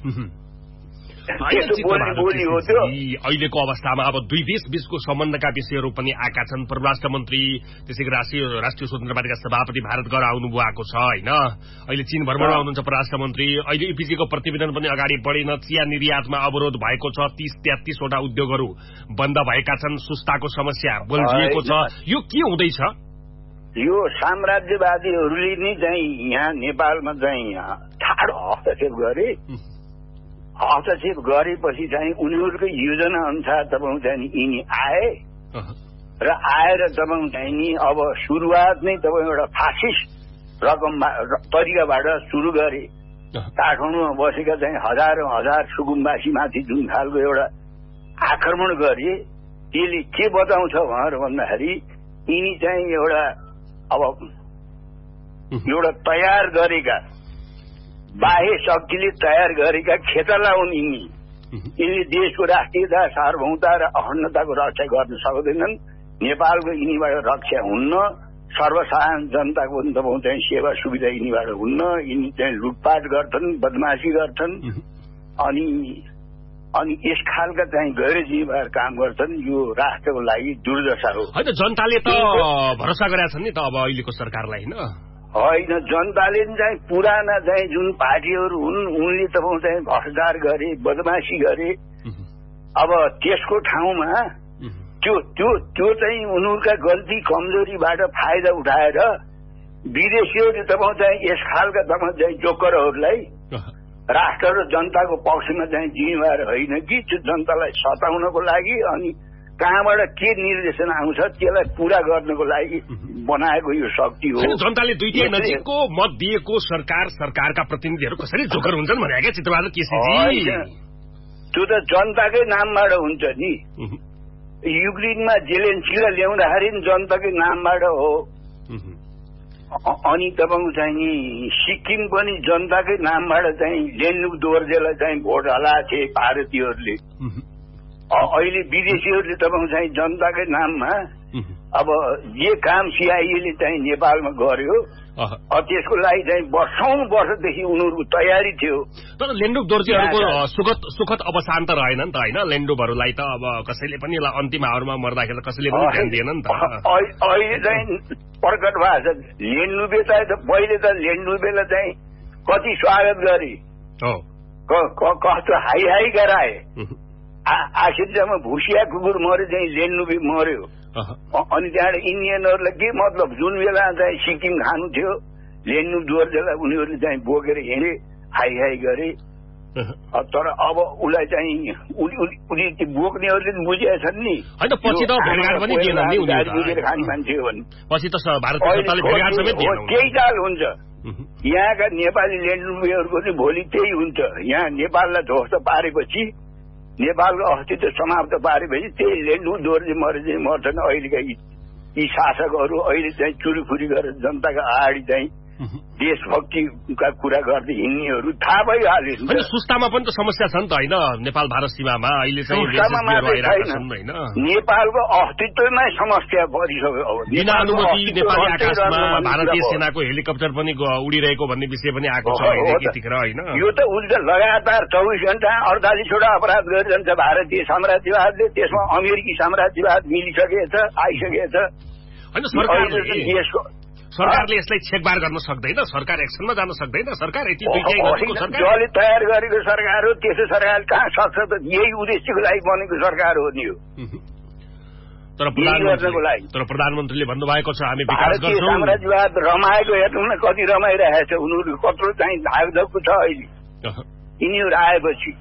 S7: बोली हो त्यो।
S1: अहिलेको अवस्थामा अब दुई देश बीचको सम्बन्धका विषयहरू पनि आएका छन्। परराष्ट्र मन्त्री त्यसै गरी राष्ट्रिय स्वतन्त्र पार्टीका सभापति भारत गएर आउनु भएको छ होइन। अहिले चीन भ्रमणमा आउनुहुन्छ परराष्ट्र मन्त्री। अहिले इपिजीको प्रतिवेदन पनि अगाडि बढेन। चिया निर्यातमा अवरोध भएको छ। 30-33 वटा उद्योगहरू बन्द भएका छन्। सुस्ताको समस्या बल्झिएको छ। यो के हुँदैछ?
S7: यो साम्राज्यवादीहरूले नि चाहिँ यहाँ नेपालमा चाहिँ ठाडो हस्तक्षेप गरे। हस्तक्षेप गरेपछि चाहिँ उनीहरूकै योजना अनुसार तपाईँ चाहिँ यिनी आए र आएर तपाईँ चाहिँ नि अब सुरुवात नै तपाईँ एउटा फासिस्ट रकममा तरिकाबाट सुरु गरे। काठमाडौँमा बसेका चाहिँ हजार सुकुम्बासीमाथि जुन खालको एउटा आक्रमण गरे त्यसले के बताउँछ भनेर भन्दाखेरि यिनी चाहिँ एउटा तयार गरेका बाह्य शक्तिले तयार गरेका खेतला हुन् यिनी। यिनले देशको राष्ट्रियता सार्वभौमता र अखण्डताको रक्षा गर्न सक्दैनन्। नेपालको यिनीबाट रक्षा हुन्न। सर्वसाधारण जनताको पनि तपाईँ चाहिँ सेवा सुविधा यिनीबाट हुन्न। यिनी चाहिँ लुटपाट गर्छन्, बदमासी गर्छन्। अनि यस खालका चाहिँ गैर जिम्मेवार काम गर्छन्। यो राष्ट्रको लागि दुर्दशा हो।
S1: होइन, जनताले त भरोसा गरेका छन् नि त अब अहिलेको सरकारलाई
S7: होइन। जनताले चाहिँ पुराना चाहिँ जुन पार्टीहरू हुन् उनले तपाईँ चाहिँ भ्रष्टाचार गरे, बदमासी गरे। अब त्यसको ठाउँमा त्यो चाहिँ उनीहरूका गल्ती कमजोरीबाट फाइदा उठाएर विदेशीहरूले तपाईँ चाहिँ यस खालका तपाईँ चाहिँ जोकरहरूलाई राष्ट्र र जनताको पक्षमा चाहिँ जिम्मेवार होइन कि त्यो जनतालाई सताउनको लागि अनि कहाँबाट के निर्देशन आउँछ त्यसलाई पूरा गर्नको लागि बनाएको यो शक्ति हो।
S1: जनताले दुईटै नजिकको मत दिएको सरकारका प्रतिनिधिहरू कसरी जोकर हुन्छन् भने क्या चित्रबहादुर केसीजी?
S7: त्यो त जनताकै नामबाट हुन्छ नि। युक्रेनमा जेलेन्स्कीलाई ल्याउँदाखेरि जनताकै नामबाट हो। अनि तपाईँको चाहिँ नि सिक्किम पनि जनताकै नामबाट चाहिँ लेन्डुक दोर्जेलाई चाहिँ भोट हलाएको थिए भारतीयहरूले। अहिले विदेशीहरूले तपाईँको चाहिँ जनताकै नाममा अब जे काम सिआइएले चाहिँ नेपालमा गर्यो त्यसको लागि चाहिँ वर्षदेखि उनीहरूको तयारी थियो।
S1: तर लेन्डुक दोर्जेहरूको सुखद अवसान त रहेन नि त होइन? लेन्डुकहरूलाई त अब कसैले पनि अन्तिम आवरमा मर्दाखेरि कसैले पनि ध्यान दिएन नि त।
S7: अहिले चाहिँ प्रकट भएको छ लेन्डुबे चाहिँ पहिले त लेन्डुबेलाई चाहिँ कति स्वागत गरे, कस्तो हाई गराए। आखिरमा भुसिया कुकुर मर्यो चाहिँ लेन्डुबे मर्यो। अनि त्यहाँबाट इन्डियनहरूलाई के मतलब? जुन बेला चाहिँ सिक्किम खानु थियो लेन्डुक दोर्जेलाई उनीहरूले चाहिँ बोकेर हिँडे, हाई गरे। तर अब उसलाई चाहिँ बोक्नेहरूले बुझेका छन् नि।
S1: पछि त भेटघाट पनि दिएन नि
S7: बोकेर खाने मान्छे हो भने
S1: पछि त भारतीय सरकारले भेटघाट समेत दिएन।
S7: त्यही चाल हुन्छ। यहाँका नेपाली लेन्डुबेहरूको चाहिँ भोलि त्यही हुन्छ। यहाँ नेपाललाई ध्वस्त पारेपछि, नेपालको अस्तित्व समाप्त पारेपछि त्यही लेन्डु दोर्जे मर्छन्। अहिलेका यी शासकहरू अहिले चाहिँ चुरीफुरी गरेर जनताका अगाडि चाहिँ देशभक्तिका कुरा गर्दै हिँड्नेहरू थाहा भइहाल्यो।
S1: सुस्तामा पनि त समस्या छ नि त होइन? नेपाल भारत सीमामा अहिले चाहिँ
S7: नेपालको अस्तित्वमै समस्या परिसक्यो।
S1: बिना अनुमति नेपाली आकाशमा भारतीय सेनाको हेलिकप्टर पनि उडिरहेको भन्ने विषय पनि आएको छ यतिखेर होइन?
S7: यो त उल्टा लगातार 24 घण्टा 48वटा अपराध गरिरहन्छ भारतीय साम्राज्यवादले। त्यसमा अमेरिकी साम्राज्यवाद मिलिसकेछ, आइसकेछ।
S1: सरकारले यसलाई छेकबार गर्न सक्दैन? सरकार एक्सनमा जान सक्दैन? सरकार
S7: जसले तयार गरेको सरकार हो त्यसो सरकार कहाँ सक्छ त? यही उद्देश्यको लागि बनेको सरकार हो नि यो।
S1: तर प्रधानमन्त्रीले भन्नुभएको छ हामी विकास गर्छौं।
S7: साम्राज्यवाद रमाएको हेर्नु न, कति रमाइरहेको छ उनीहरू। कत्रो चाहिँ धाकधक्कु छ अहिले यिनीहरू आएपछि।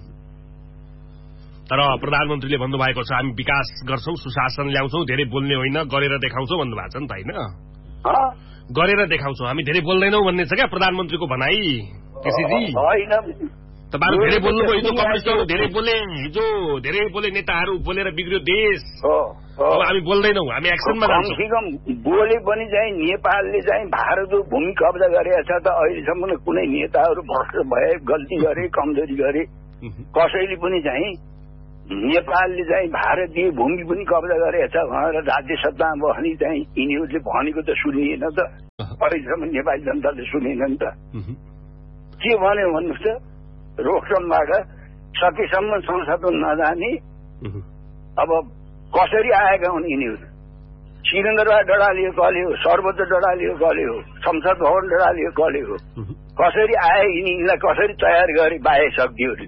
S1: तर प्रधानमन्त्रीले भन्नुभएको छ हामी विकास गर्छौं, सुशासन ल्याउँछौं, धेरै बोल्ने होइन गरेर देखाउँछौं भन्नुभएको छ नि त होइन? गरेर देखाउँछौं, हामी धेरै बोल्दैनौं भन्ने छ क्या प्रधानमन्त्रीको भनाइ केसीजी? तपाईहरु धेरै बोल्नुभयो। हिजो कम्युनिस्टहरू धेरै बोले, नेताहरू बोलेर बिग्रियो देश। अब हामी बोल्दैनौं, हामी एक्सनमा जान्छौं।
S7: कमसेकम बोले पनि चाहिँ नेपालले चाहिँ भारतको भूमि कब्जा गरेको छ त अहिलेसम्म कुनै नेताहरू भ्रष्ट भए, गल्ती गरे, कमजोरी गरे, कसैले पनि चाहिँ नेपालले चाहिँ भारतीय भूमि पनि कब्जा गरेको छ भनेर राज्य सत्तामा बस्ने चाहिँ यिनीहरूले भनेको त सुनिएन त, अहिलेसम्म नेपाली जनताले सुनेन नि त। के भन्यो भन्नुहोस् त, रोकथामबाट सकेसम्म संसदमा नजाने। अब कसरी आएका हुन् यिनीहरू? सिलिन्डरबाट डढालियो कले हो, सर्वोच्च डढालियो कले हो, संसद भवन डढालियो कले हो। कसरी आए यिनीलाई कसरी तयार गरे बाह्य शक्तिहरूले?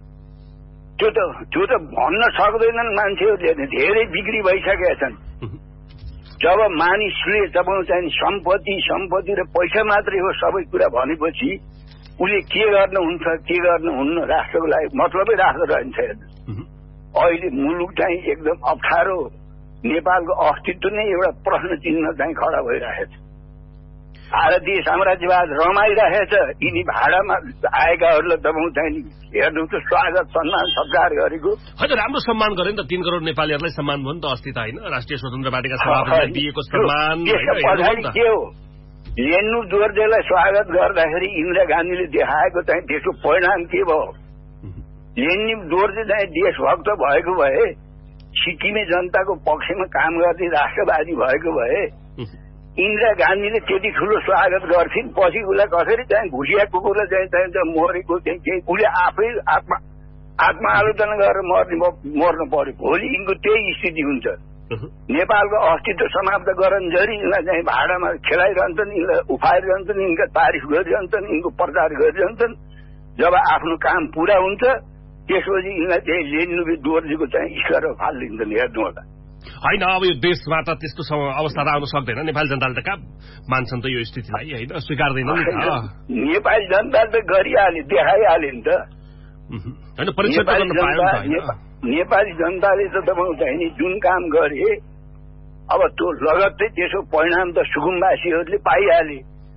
S7: त्यो त भन्न सक्दैनन् मान्छेहरूले। धेरै बिक्री भइसकेका छन्। जब मानिसले जब चाहिँ सम्पत्ति र पैसा मात्रै हो सबै कुरा भनेपछि उसले के गर्नुहुन्छ के गर्नुहुन्न राष्ट्रको लागि मतलबै राख्दो रहन्छ। अहिले मुलुक चाहिँ एकदम अप्ठ्यारो, नेपालको अस्तित्व नै एउटा प्रश्न चिन्ह चाहिँ खडा भइरहेछ। भारतीय साम्राज्यवाद रमाइरहेछ। यिनी भाडामा आएकाहरूलाई दबाउ चाहिँ हेर्नु त स्वागत सम्मान सत्कार गरेको
S1: होइन, राम्रो सम्मान गरे नि त। 3 करोड नेपालीहरूलाई सम्मान भयो नि त अस्ति त, होइन? राष्ट्रिय स्वतन्त्र पार्टीका सभापतिलाई दिएको सम्मान
S7: के हो? लेन्नु दोर्जेलाई स्वागत गर्दाखेरि इन्दिरा गान्धीले देखाएको चाहिँ त्यसको परिणाम के भयो? लेन्नु दोर्जे चाहिँ देशभक्त भएको भए, सिक्किमे जनताको पक्षमा काम गर्ने राष्ट्रवादी भएको भए इन्दिरा गान्धीले त्यति ठुलो स्वागत गर्थिन्। पछि उसलाई कसरी चाहिँ घुसिया कुकुरलाई चाहिँ मरेको चाहिँ उसले आफै आत्मआलोचना गरेर मर्नु पर्यो। भोलि यिनको त्यही स्थिति हुन्छ। नेपालको अस्तित्व समाप्त गरन्जरी यिनलाई चाहिँ भाडामा खेलाइरहन्छन्, यिनलाई उफाइरहन्छन्, यिनका तारिफ गरिरहन्छन्, यिनको प्रचार गरिरहन्छन्। जब आफ्नो काम पूरा हुन्छ त्यसपछि यिनलाई चाहिँ लेन्नु दोर्जेको चाहिँ ईश्वर फालिदिन्छन्। हेर्नु होला।
S1: होइन, अब यो देशमा त त्यस्तो अवस्था त आउन सक्दैन। नेपाली जनताले त कहाँ मान्छन् त यो स्थितिलाई, होइन? स्वीकार्दैन नि त।
S7: नेपाली जनताले त गरिहाल्यो, देखाइहाल्यो नि त।
S1: होइन, परीक्षा गर्न पायो नि त।
S7: नेपाली जनताले त तपाईँ चाहिँ जुन काम गरे अब त्यो लगत्तै त्यसको परिणाम त सुकुम्बासीहरूले पाइहाले।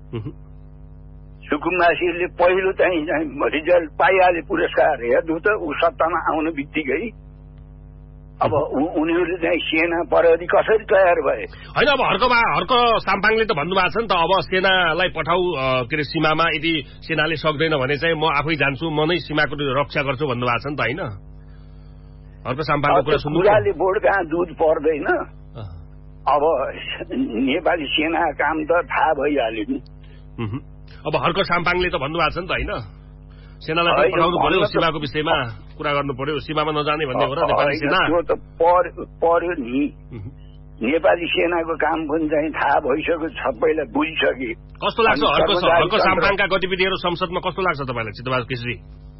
S7: सुकुम्बासीहरूले पहिलो चाहिँ रिजल्ट पाइहाले, पुरस्कार। हेर्नु त ऊ सत्तामा आउनु बित्तिकै अब उनीहरूले चाहिँ सेना प्रहरी कसरी तयार भए?
S1: होइन, अब हर्क साम्पाङले त भन्नुभएको छ नि त, अब सेनालाई पठाऊ के अरे सीमामा, यदि सेनाले सक्दैन भने चाहिँ म आफै जान्छु, म नै सीमाको रक्षा गर्छु भन्नुभएको छ नि त, होइन? हर्क साम्पाङको कुरा सुन्नु।
S7: बुढाले बोर्ड कहाँ दुध पर्दैन। अब नेपाली सेना काम त थाहा भइहाल्यो नि।
S1: अब हर्क साम्पाङले त भन्नुभएको छ नि त, होइन? सेनालाई पठाउनु पर्यो, सीमाको विषयमा कुरा गर्नु पर्यो, सीमामा नजाने भन्ने हो र नेपाली सेना।
S7: त्यो त पर्यो नि। नेपाली सेनाको काम पनि चाहिँ थाहा भइसक्यो, सबैलाई बुझिसके।
S1: कस्तो लाग्छ हर्क साम्पाङका गतिविधिहरू संसदमा? कस्तो लाग्छ तपाईँलाई चितबहादुर केसरी?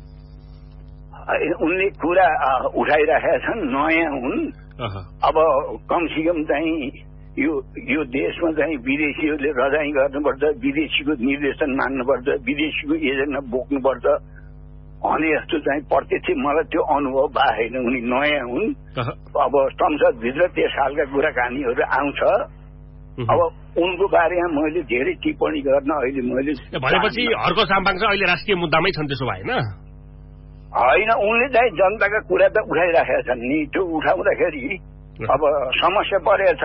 S7: उनले कुरा उठाइरहेका छन्, नयाँ हुन्। अब कमसेकम चाहिँ यो देशमा चाहिँ विदेशीहरूले रजाई गर्नुपर्छ, विदेशीको निर्देशन मान्नुपर्छ, विदेशीको एजेन्डा बोक्नुपर्छ भने जस्तो चाहिँ प्रत्यक्ष मलाई त्यो अनुभव भएन। उनी नयाँ हुन्। अब संसदभित्र त्यस खालका कुराकानीहरू आउँछ। अब उनको बारेमा मैले धेरै टिप्पणी गर्न अहिले मैले
S1: भनेपछि हर्क साम्पाङ चाहिँ अहिले राष्ट्रिय मुद्दामै छन्, त्यसो भएन?
S7: होइन, उनले चाहिँ जनताका कुरा त उठाइराखेका छन् नि। त्यो उठाउँदाखेरि अब समस्या परेछ।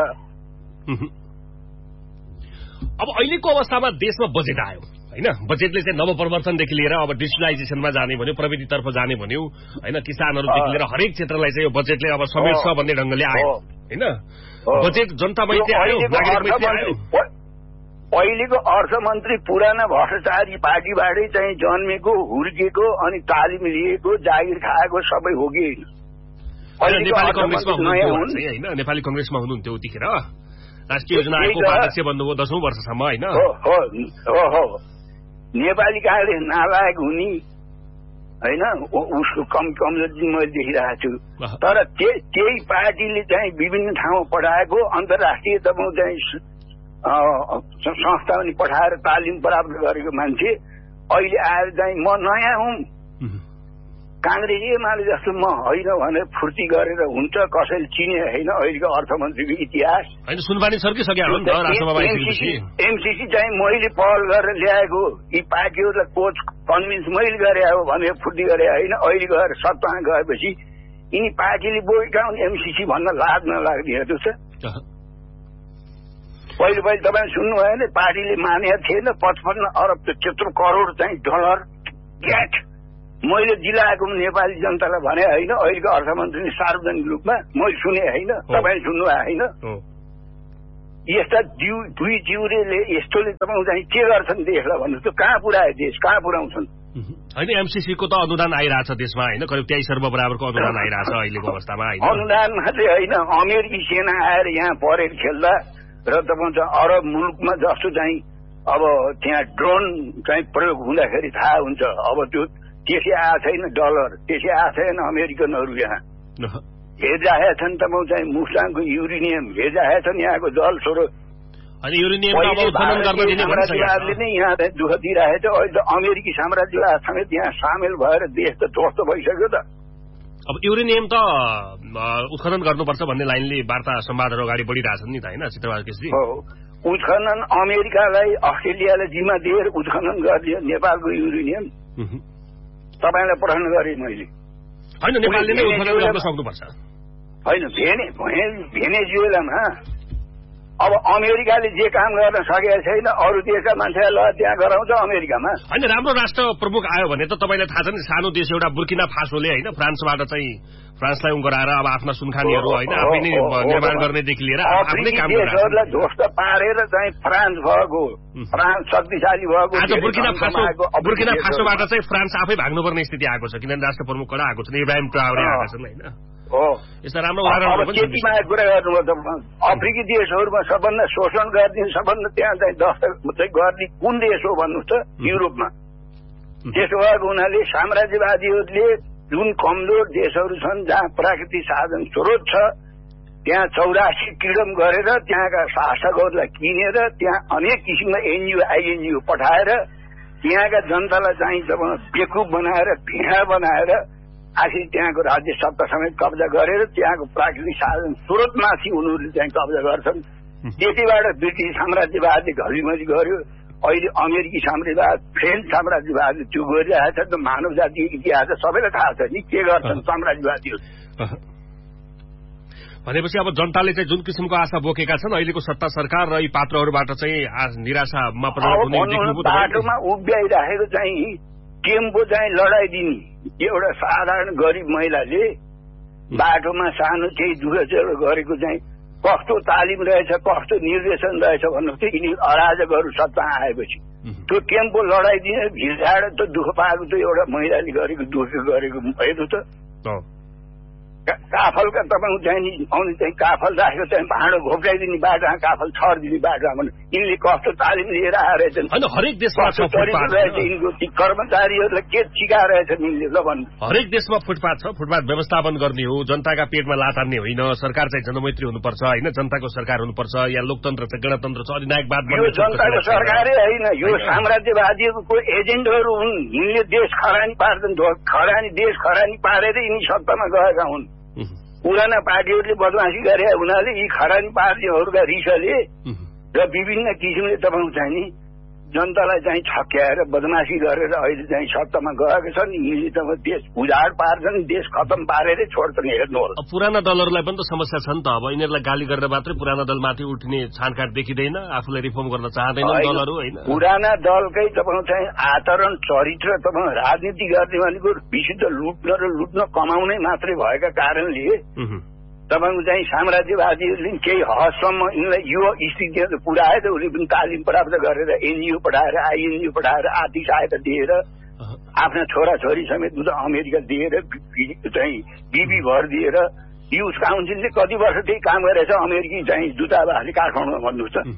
S1: अब अहिलेको अवस्थामा देशमा बजेट आयो, होइन? बजेटले चाहिँ नवप्रवर्तनदेखि लिएर अब डिजिटलाइजेसनमा जाने भन्यो, प्रविधितर्फ जाने भन्यो, होइन? किसानहरूदेखि लिएर हरेक क्षेत्रलाई चाहिँ यो बजेटले अब समेट्छ भन्ने ढंगले आयो, होइन? बजेट जनता मैत्री आयो, नागरिक मैत्री आयो।
S7: अहिलेको अर्थमन्त्री पुराना भ्रष्टाचारी पार्टीबाटै चाहिँ जन्मेको, हुर्केको, अनि तालिम लिएको, जागिर खाएको सबै हो कि
S1: नेपाली कंग्रेसमा हुनुहुन्थ्यो, होइन? नेपाली कंग्रेसमा हुनुहुन्थ्यो उतिखेर। राष्ट्रिय योजना आयोगको उपाध्यक्ष बन्नुभयो 10औं वर्षसम्म, होइन?
S7: हो। नेपाली कांग्रेस नालायक हुने, होइन? उसको कमजोरी मैले देखिरहेको छु। तर त्यही पार्टीले चाहिँ विभिन्न ठाउँमा पठाएको, अन्तर्राष्ट्रिय तपाईँ चाहिँ संस्था पनि पठाएर तालिम प्राप्त गरेको मान्छे अहिले आएर चाहिँ म नयाँ हुँ, कांग्रेस एमाले जस्तो म होइन भनेर फुर्ती गरेर हुन्छ, कसैले चिने होइन अहिलेको अर्थमन्त्रीको इतिहास।
S1: होइन, सुनवानी सर्किसक्यो नि त राष्ट्रसभामा आइसकेपछि।
S7: एमसीसी चाहिँ मैले पहल गरेर ल्याएको, यी पार्टीहरूलाई कोच कन्भिन्स मैले गरे हो भनेर फुर्ती गरे होइन। अहिले गएर सत्तामा गएपछि यिनी पार्टीले बोइकाउन एमसीसी भन्न लाज नलाग्ने हेर्नु छ। पहिले तपाईँ सुन्नुभयो भने पार्टीले मानेको थिएन 55 अरब त्यत्रो करोड चाहिँ डलर ग्याट मैले जिल्लाको नेपाली जनतालाई भने होइन, अहिलेको अर्थमन्त्रीले सार्वजनिक रूपमा मैले सुने होइन, तपाईले सुन्नुभयो होइन। यस्ता दुई जिउरेले यस्तोले तपाईँ चाहिँ के गर्छन् देशलाई भन्नुहोस् त? कहाँ पुर्याए देश, कहाँ पुर्याउँछन्?
S1: होइन, एमसीसीको त अनुदान आइरहेछ देशमा होइन, करिब 23 अर्ब बराबरको अनुदान आइरहेछ अहिलेको अवस्थामा होइन।
S7: अनुदान मात्रै होइन, अमेरिकी सेना आएर यहाँ परेड खेल्दा र तपाईँ अरब मुलुकमा जस्तो चाहिँ अब त्यहाँ ड्रोन चाहिँ प्रयोग हुँदाखेरि थाहा हुन्छ। अब त्यो त्यसै आएको छैन डलर, त्यसै आएको छैन अमेरिकनहरू यहाँ हेरिरहेका छन्। तपाईँ चाहिँ मुस्ताङको युरेनियम हेरिरहेका छन्, यहाँको जल स्रोत साम्राज्यवादले नै यहाँ दुःख दिइरहेको छ। अहिले त अमेरिकी साम्राज्यवाद समेत यहाँ सामेल भएर देश त ध्वस्त भइसक्यो त।
S1: अब युरेनियम त उत्खनन गर्नुपर्छ भन्ने लाइनले वार्ता संवादहरू अगाडि बढिरहेछन् नि त होइन चित्रबहादुर केसीजी?
S7: हो, उत्खनन अमेरिकालाई अस्ट्रेलियालाई जिम्मा दिएर उत्खनन गरिदियो नेपालको युरेनियम। तपाईँलाई प्रश्न गरेँ मैले
S1: होइन, नेपालले नै उत्खनन गर्न सक्नुपर्छ
S7: होइन? भेनेजुएलामा अब अमेरिकाले जे काम गर्न सकेको छैन, अरू देशका मान्छेलाई ल त्यहाँ गराउँछ अमेरिकामा।
S1: होइन, राम्रो राष्ट्र प्रमुख आयो भने त तपाईँलाई थाहा छ नि, सानो देश एउटा बुर्किना फासोले होइन फ्रान्सबाट चाहिँ फ्रान्सलाई गराएर अब आफ्ना सुनखानीहरू होइन आफै नै निर्माण गर्नेदेखि लिएर आफ्नै काम
S7: देशहरूलाई ध्वस्त पारेर चाहिँ फ्रान्स भएको, फ्रान्स शक्तिशाली भएको।
S1: आज बुर्किना फासोबाट चाहिँ फ्रान्स आफै भाग्नुपर्ने स्थिति आएको छ, किनभने राष्ट्र प्रमुख कडा आएको छ, इब्राहिम ट्राओरे आएका छन् होइन।
S7: हो,
S1: यस्ता राम्रो उदाहरणहरू पनि
S7: त्यतिमा कुरा गर्नुभयो त। अफ्रिकी देशहरूमा सबभन्दा शोषण गरिदिने, सबभन्दा त्यहाँ चाहिँ दस्तक गर्ने कुन देश हो भन्नुहोस् त? युरोपमा। त्यसो भएको हुनाले साम्राज्यवादीहरूले जुन कमजोर देशहरू छन् जहाँ प्राकृतिक साधन स्रोत छ त्यहाँ 84 किडम गरेर त्यहाँका शासकहरूलाई किनेर त्यहाँ अनेक किसिमका एनजिओ आइएनजिओ पठाएर त्यहाँका जनतालाई चाहिँ बेकुफ बनाएर भिडा बनाएर आखिर त्यहाँको राज्य सत्ता समेत कब्जा गरेर त्यहाँको प्राकृतिक साधन स्रोतमाथि उनीहरूले चाहिँ कब्जा गर्छन्। त्यतिबाट ब्रिटिस साम्राज्यवादले घलिमली गर्यो। अहिले अमेरिकी साम्राज्यवाद, फ्रेन्च साम्राज्यवादले त्यो गरिरहेको छ। त मानव जातिको इतिहास सबैलाई थाहा छ नि के गर्छन् साम्राज्यवादीहरू।
S1: भनेपछि अब जनताले चाहिँ जुन किसिमको आशा बोकेका छन् अहिलेको सत्ता सरकार र यी पात्रहरूबाट चाहिँ निराशामा
S7: बाटोमा उभ्याइराखेको चाहिँ टेम्पो चाहिँ लडाइदिने एउटा साधारण गरिब महिलाले बाटोमा सानो केही दुःख गरेको चाहिँ कस्तो तालिम रहेछ, कस्तो निर्देशन रहेछ भन्नुहोस् त। यिनी अराजकहरू सत्ता आएपछि त्यो टेम्पो लडाइदिने भिडाएर त दुःख पाएको त एउटा महिलाले गरेको दुःख गरेको हेर्नु त। काफलका तपाईँ चाहिँ काफल राखेको चाहिँ भाँडो घोप्टाइदिने बाटोमा काफल छरिदिने बाटोमा भने यिनले कस्तो तालिम लिएर आएछन्।
S1: हरेक देशमा
S7: रहेछ यिनको कर्मचारीहरूलाई के सिकाइरहेछन् यिनले ल भन्नु।
S1: हरेक देशमा फुटपाथ छ, फुटपाथ व्यवस्थापन गर्ने हो, जनताका पेटमा लातार्ने होइन। सरकार चाहिँ जनमैत्री हुनुपर्छ होइन, जनताको सरकार हुनुपर्छ। या लोकतन्त्र छ, गणतन्त्र छ, अधिनायकवाद
S7: यो जनताको सरकारै होइन, यो साम्राज्यवादीको एजेन्टहरू हुन्। यिनले देश खरानी पार्छन्, देश खरानी पारेर यिनी सत्तामा गएका हुन्। पुराना पार्टीहरूले बदमासी गरे हुनाले यी खरानी पार्टीहरूका रिसले र विभिन्न किसिमले तपाईँ चाहिँ नि जनतालाई चाहिँ छक्याएर बदमासी गरेर अहिले चाहिँ सत्तामा गएका छन्। यिनले त देश उजाड पार्छन्, देश खतम पारेरै छोड्छन्। हेर्नुहोस्,
S1: पुराना दलहरूलाई पनि त समस्या छ नि त। अब यिनीहरूलाई गाली गरेर मात्रै पुराना दलमाथि उठ्ने छानकाट देखिँदैन, आफूलाई रिफर्म गर्न चाहँदैनन् दलहरू होइन।
S7: पुराना दलकै तपाईँ चाहिँ आचरण चरित्र तपाईँ राजनीति गर्ने भनेको विशुद्ध लुट्न र लुट्न कमाउनै मात्रै भएका कारणले तपाईँको चाहिँ साम्राज्यवादीहरूले केही हदसम्म यिनलाई यो स्थितिमा पुर्याए त। उसले पनि तालिम प्राप्त गरेर एनजिओ पठाएर आइएनजिओ पठाएर आर्थिक सहायता दिएर आफ्ना छोराछोरी समेत अमेरिका दिएर चाहिँ बिबी भर दिएर युथ काउन्सिलले कति वर्ष त्यही काम गरेछ अमेरिकी चाहिँ दूतावासले काठमाडौँमा भन्नुहोस् त।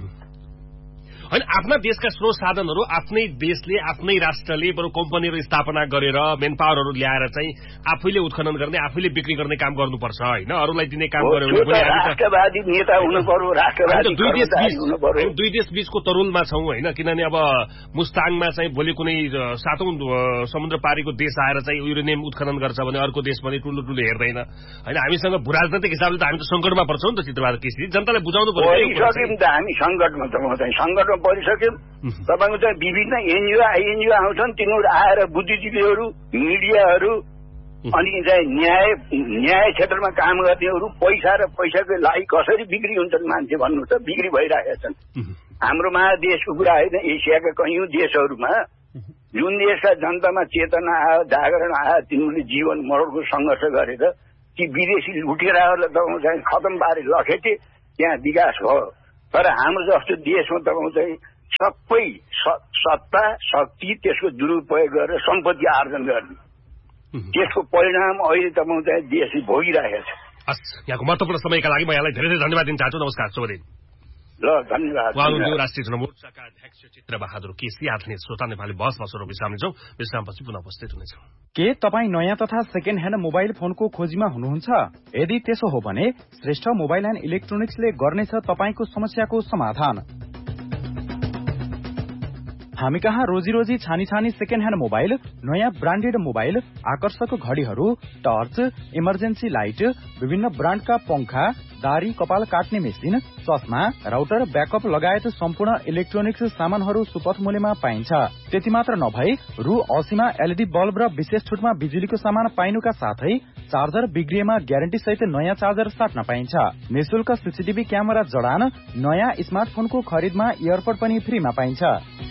S1: होइन, आफ्ना देशका स्रोत साधनहरू आफ्नै देशले आफ्नै राष्ट्रले बरु कम्पनीहरू स्थापना गरेर मेन पावरहरू ल्याएर चाहिँ आफैले उत्खनन गर्ने आफैले बिक्री गर्ने काम गर्नुपर्छ होइन। अरूलाई दिने काम गर्यो भने
S7: राष्ट्रवादी नेता हुनु पर्यो, राष्ट्रवादी
S1: दुई देश बीचको तरुलमा छौँ होइन। किनभने अब मुस्ताङमा चाहिँ भोलि कुनै 7औं समुद्र पारीको देश आएर चाहिँ युरेनियम उत्खनन गर्छ भने अर्को देश पनि ठुलो ठुलो हेर्दैन होइन। हामीसँग भूराजनैतिक हिसाबले त हामी त सङ्कटमा पर्छौँ नि त चित्रबहादुर केसी। जनतालाई बुझाउनु पर्यो।
S7: हामी सङ्कटमा सङ्कटमा परिसक्यौँ। तपाईँको चाहिँ विभिन्न एनजिओ आइएनजिओ आउँछन्, तिनीहरू आएर बुद्धिजीवीहरू, मिडियाहरू अनि चाहिँ न्याय क्षेत्रमा काम गर्नेहरू पैसा र पैसाको लागि कसरी बिक्री हुन्छन् मान्छे भन्नुहोस् त। बिक्री भइरहेका छन्। हाम्रो महादेशको कुरा होइन, एसियाका कैयौँ देशहरूमा जुन देशका जनतामा चेतना आयो, जागरण आयो, तिनीहरूले जीवन मरणको सङ्घर्ष गरेर ती विदेशी लुटेराहरूलाई तपाईँ चाहिँ खतम पारे लखेटे, त्यहाँ विकास भयो। तर हाम्रो जस्तो देशमा तपाईँ चाहिँ सबै सत्ता शक्ति त्यसको दुरुपयोग गरेर सम्पत्ति आर्जन गर्ने, त्यसको परिणाम अहिले तपाईँ चाहिँ देशले भोगिरहेको छ।
S1: हस्, यहाँको महत्त्वपूर्ण समयका लागि म यहाँलाई धेरै धेरै धन्यवाद दिन चाहन्छु। नमस्कार, शुभ दिन।
S7: ल, धन्यवाद।
S1: राष्ट्रिय जनमोर्चाका अध्यक्ष चित्रबहादुर केसी। आदरणीय श्रोता, नेपाली बहसमा स्वरूप विश्रामछौँ। विश्रामपछि पुनः उपस्थित हुनेछौँ।
S2: के तपाईँ नयाँ तथा सेकेन्ड ह्यान्ड मोबाइल फोनको खोजीमा हुनुहुन्छ? यदि त्यसो हो भने श्रेष्ठ मोबाइल एन्ड इलेक्ट्रोनिक्सले गर्नेछ तपाईँको समस्याको समाधान। हामी कहाँ रोजी छानी सेकेन्ड ह्यान्ड मोबाइल, नयाँ ब्रान्डेड मोबाइल, आकर्षक घडीहरू, टर्च, इमर्जेन्सी लाइट, विभिन्न ब्रान्डका पंखा, दारी कपाल काट्ने मेसिन, चस्मा, राउटर, ब्याकअप लगायत सम्पूर्ण इलेक्ट्रोनिक्स सामानहरू सुपथ मूल्यमा पाइन्छ। त्यति मात्र नभई रु80 मा एलईडी बल्ब र विशेष छुटमा बिजुलीको सामान पाइनुका साथै चार्जर बिग्रिएमा ग्यारेन्टी सहित नयाँ चार्जर साट्न पाइन्छ। निशुल्क सीसीटीभी क्यामेरा जडान, नयाँ स्मार्टफोनको खरिदमा इयरपोड पनि फ्रीमा पाइन्छ।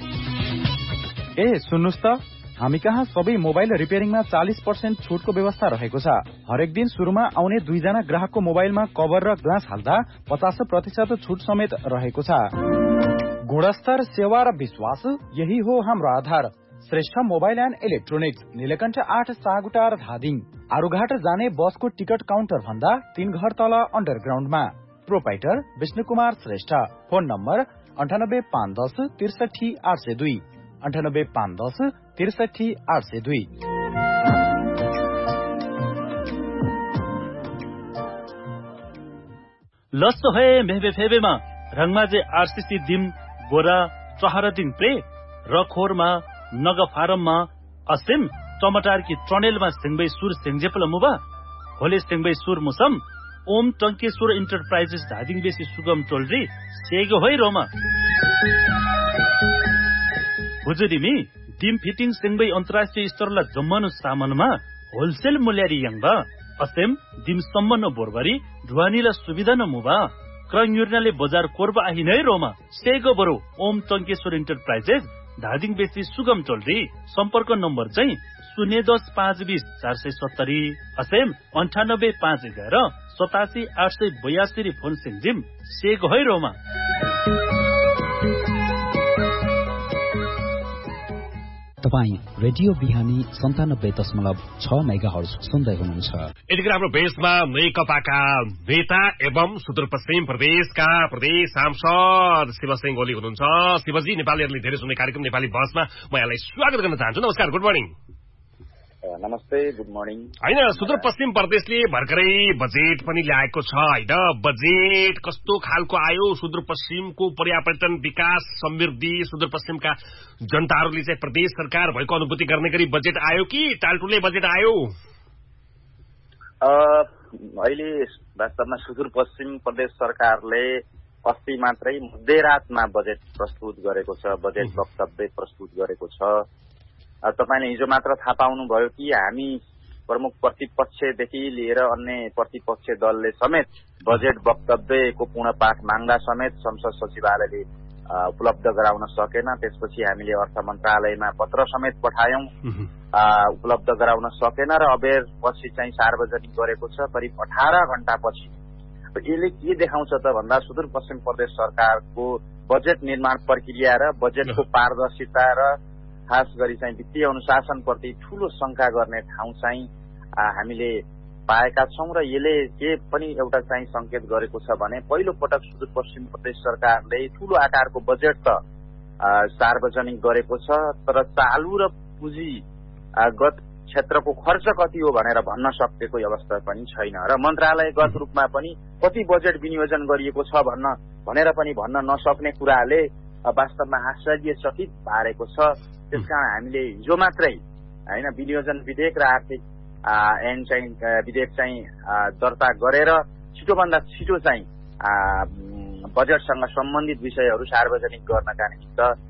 S2: सुन्नुस् त, हामी कहाँ सबै मोबाइल रिपेयरिङमा 40% छुटको व्यवस्था रहेको छ। हरेक दिन सुरुमा आउने 2 जना ग्राहकको मोबाइलमा कभर र ग्लास हाल्दा 50% छुट समेत रहेको छ। गुणस्तर, सेवा र विश्वास, यही हो हाम्रो आधार। Shrestha mobile and electronics, Neelkanth 8 सागुटार Dhading. Arughat जाने बसको टिकट काउन्टर भन्दा 3 घर तल अन्डरग्राउन्डमा। Proprietor Vishnu Kumar Shrestha. Phone number 985110 63 802, 985110 63 802।
S8: लस्सो है मेहबे फेबेमा रङमाजे आरसीसी दिम गोरा चहरा दिन प्रे रखोरमा नग फारममा असिम टमाटर की ट्रनेलमा सिंगबै सुर सिंगजेपल मुबा होले सिंगबै सुर मुसम ओम टंकेश्वर इन्टरप्राइजेस धादिङ बेसी सुगम टोलरी सेगो है रोमा हुजुरिमी डिम फिटिङ सिंगबै अन्तर्राष्ट्रिय स्तरला जम्मनु सामानमा होलसेल मूल्यारी यङबा असेम डिम सम्मन बोरबरी ढुवानीला सुविधा न मुबा क्रयुर्नाले बजार कोर्बा आहि नै रोमा सेगो बरो ओम टंकेश्वर इन्टरप्राइजेस धादिङ बेसी सुगम टोलरी सम्पर्क नम्बर चाहिँ 010 520 470 असेम 98 511 87 882 फोन सिंजिम सेगो है रोमा।
S4: तपाईँ रेडियो बिहानी 97.6 मेगाहर्ज सुन्दै हुनुहुन्छ।
S1: यतिखेर हाम्रो भेषमा नेकपाका नेता एवं सुदूरपश्चिम प्रदेशका प्रदेश सांसद शिवसिंह ओली हुनुहुन्छ। शिवजी, नेपालीहरूले धेरै सुन्ने कार्यक्रम नेपाली बहसमा म यहाँलाई स्वागत गर्न चाहन्छु। नमस्कार, गुड मर्निङ।
S5: नमस्ते, गुड मर्निङ।
S1: होइन, सुदूरपश्चिम प्रदेशले भर्खरै बजेट पनि ल्याएको छ होइन? बजेट कस्तो खालको आयो? सुदूरपश्चिमको पर्यापर्यटन विकास समृद्धि सुदूरपश्चिमका जनताहरूले चाहिँ प्रदेश सरकार भएको अनुभूति गर्ने गरी बजेट आयो कि टालटुले बजेट आयो?
S5: अहिले वास्तवमा सुदूरपश्चिम प्रदेश सरकारले अस्ति मात्रै मध्यरातमा बजेट प्रस्तुत गरेको छ, बजेट वक्तव्य प्रस्तुत गरेको छ। तपाईले हिजो मात्र थाहा पाउनुभयो कि हामी प्रमुख प्रतिपक्षदेखि लिएर अन्य प्रतिपक्ष दलले समेत बजेट वक्तव्यको पूर्ण पाठ माग्दा समेत संसद सचिवालयले उपलब्ध गराउन सकेन। त्यसपछि हामीले अर्थ मन्त्रालयमा पत्र समेत पठायौं, उपलब्ध गराउन सकेन र अबेर पछि चाहिँ सार्वजनिक गरेको छ करिब 18 घण्टापछि। यसले के देखाउँछ त भन्दा सुदूरपश्चिम प्रदेश सरकारको बजेट निर्माण प्रक्रिया र बजेटको पारदर्शिता र खास गरी चाहिँ वित्तीय अनुशासनप्रति ठूलो शंका गर्ने ठाउँ चाहिँ हामीले पाएका छौं र यसले के पनि एउटा चाहिँ संकेत गरेको छ भने पहिलो पटक सुदूरपश्चिम प्रदेश सरकारले ठूलो आकारको बजेट त सार्वजनिक गरेको छ, तर चालु र पुँजीगत क्षेत्रको खर्च कति हो भनेर भन्न सकेको अवस्था पनि छैन र मन्त्रालयगत रूपमा पनि कति बजेट विनियोजन गरिएको छ भनेर पनि भन्न नसक्ने कुराले वास्तवमा आश्चर्यचकित पारेको छ। त्यसकारण हामीले हिजो मात्रै हैन विनियोजन विधेयक र आर्थिक ऐन चाहिँ विधेयक चाहिँ दर्ता गरेर छिटोभन्दा छिटो चाहिँ बजेटसँग सम्बन्धित विषयहरू सार्वजनिक गर्नका निमित्त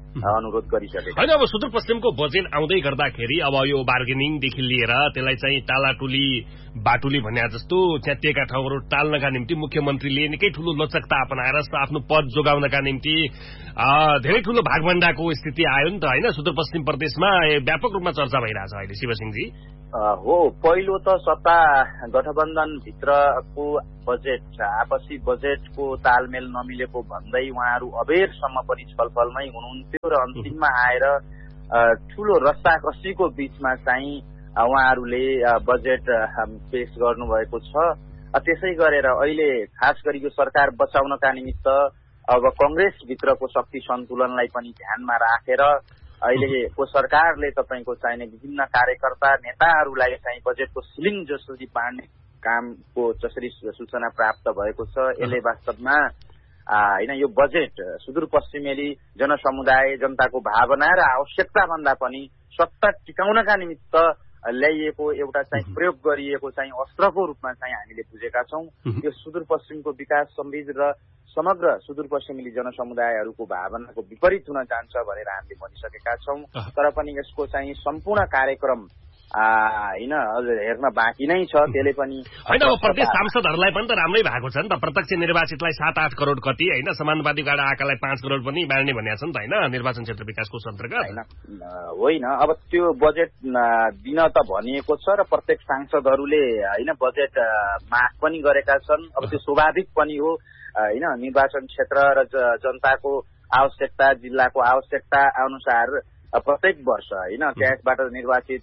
S9: अनुरोध गरिसकेका।
S1: होइन, अब सुदूरपश्चिमको बजेट आउँदै गर्दाखेरि अब यो बार्गेनिङदेखि लिएर त्यसलाई चाहिँ टालाटुली बाटुली भन्ने जस्तो च्यातिएका ठाउँहरू टाल्नका निम्ति मुख्यमन्त्रीले निकै ठूलो लचकता अपनाएर आफ्नो पद जोगाउनका निम्ति धेरै ठूलो भागभण्डाको स्थिति आयो नि त होइन। सुदूरपश्चिम प्रदेशमा व्यापक रूपमा चर्चा भइरहेछ अहिले शिवसिंहजी।
S9: हो, पहिलो त सत्ता गठबन्धन भित्रको बजेट आपसी बजेटको तालमेल नमिलेको भन्दै उहाँहरू अबेरसम्म पनि छलफलमै हुनुहुन्थ्यो र अन्तिममा आएर ठूलो रस्साकसीको बीचमा चाहिँ उहाँहरूले बजेट पेश गर्नुभएको छ। त्यसै गरेर अहिले खास गरी यो सरकार बचाउनका निमित्त अब कंग्रेसभित्रको शक्ति सन्तुलनलाई पनि ध्यानमा राखेर अहिलेको सरकारले तपाईँको चाहिने विभिन्न कार्यकर्ता नेताहरूलाई चाहिँ बजेटको सिलिङ जसरी बाँड्ने कामको जसरी सूचना प्राप्त भएको छ, यसले वास्तवमा होइन यो बजेट सुदूरपश्चिमेली जनसमुदाय जनताको भावना र आवश्यकता भन्दा पनि सत्ता टिकाउनका निमित्त ल्याइएको एउटा चाहिँ प्रयोग गरिएको चाहिँ अस्त्रको रूपमा चाहिँ हामीले बुझेका छौँ। यो सुदूरपश्चिमको विकास समृद्ध र समग्र सुदूरपश्चिमेली जनसमुदायहरूको भावनाको विपरीत हुन जान्छ भनेर हामीले भनिसकेका छौँ। तर पनि यसको चाहिँ सम्पूर्ण कार्यक्रम होइन हेर्न बाँकी नै छ। त्यसले पनि
S1: होइन, अब प्रदेश सांसदहरूलाई पनि त राम्रै भएको छ नि त। प्रत्यक्ष निर्वाचितलाई 7-8 करोड कति होइन, समानुपातिक आँकालाई 5 करोड पनि बाँड्ने भनेको छ नि त होइन, निर्वाचन क्षेत्र विकास कोष अन्तर्गत
S9: होइन। अब त्यो बजेट दिन त भनिएको छ र प्रत्येक सांसदहरूले होइन बजेट माग पनि गरेका छन्। अब त्यो स्वाभाविक पनि हो होइन, निर्वाचन क्षेत्र र जनताको आवश्यकता जिल्लाको आवश्यकता अनुसार प्रत्येक वर्ष होइन त्यसबाट निर्वाचित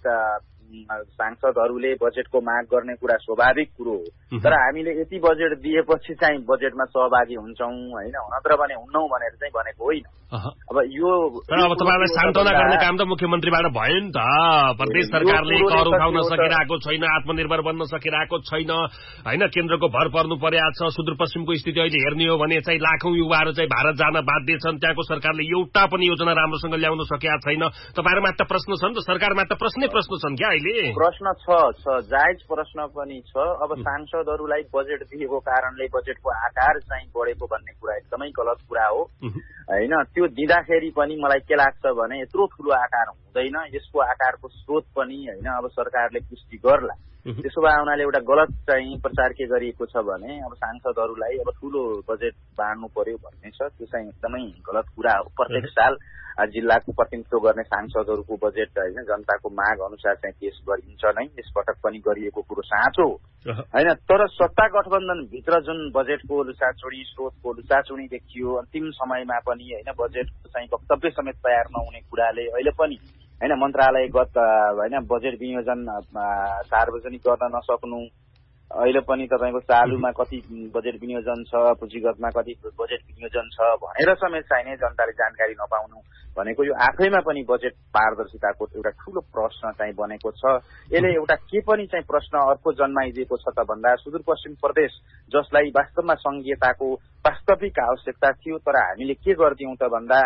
S9: सांसदहरूले बजेटको माग गर्ने कुरा स्वाभाविक कुरो हो। तर हामीले यति बजेट दिएपछि चाहिँ बजेटमा सहभागी हुन्छौँ होइन, नत्र भने हुन्नौ भनेर चाहिँ भनेको होइन। अब यो
S1: अब तपाईँलाई सान्त्वना गर्ने काम त मुख्यमन्त्रीबाट भयो नि त। प्रदेश सरकारले कर उठाउन सकिरहेको छैन, आत्मनिर्भर बन्न सकिरहेको छैन होइन, केन्द्रको भर पर्नु परेको छ। सुदूरपश्चिमको स्थिति अहिले हेर्ने हो भने चाहिँ लाखौं युवाहरू चाहिँ भारत जान बाध्य छन्। त्यहाँको सरकारले एउटा पनि योजना राम्रोसँग ल्याउन सकेका छैन। तपाईँहरूमा त प्रश्न छ नि त, सरकारमा त प्रश्न छन् क्या अहिले?
S9: प्रश्न छ, जायज प्रश्न पनि छ। अब सांसदहरूलाई बजेट दिएको कारणले बजेटको आकार चाहिँ बढेको भन्ने कुरा एकदमै गलत कुरा हो होइन। त्यो दिँदाखेरि पनि मलाई के लाग्छ भने यत्रो ठुलो आकार हुँदैन, यसको आकारको स्रोत पनि होइन अब सरकारले पुष्टि गर्ला। त्यसो भए हुनाले एउटा गलत चाहिँ प्रचार के गरिएको छ भने अब सांसदहरूलाई अब ठुलो बजेट बाँड्नु पर्यो भन्ने छ, त्यो चाहिँ एकदमै गलत कुरा हो। प्रत्येक साल जिल्लाको प्रतिनिधित्व गर्ने सांसदहरूको बजेट होइन जनताको माग अनुसार चाहिँ पेश गरिन्छ नै, यसपटक पनि गरिएको कुरो साँचो हो होइन। तर सत्ता गठबन्धन भित्र जुन बजेटको लुचाचुडी स्रोतको लुचाचुडी देखियो अन्तिम समयमा पनि होइन बजेटको चाहिँ वक्तव्य समेत तयार नहुने कुराले अहिले पनि होइन मन्त्रालयगत होइन बजेट विनियोजन सार्वजनिक गर्न नसक्नु, अहिले पनि तपाईँको चालुमा कति बजेट विनियोजन छ, पुँजीगतमा कति बजेट विनियोजन छ भनेर समेत चाहिने जनताले जानकारी नपाउनु भनेको यो आफैमा पनि बजेट पारदर्शिताको एउटा ठूलो प्रश्न चाहिँ बनेको छ। यसले एउटा के पनि चाहिँ प्रश्न अर्को जन्माइदिएको छ त भन्दा सुदूरपश्चिम प्रदेश जसलाई वास्तवमा संघीयताको वास्तविक आवश्यकता थियो, तर हामीले के गर्दियौं त भन्दा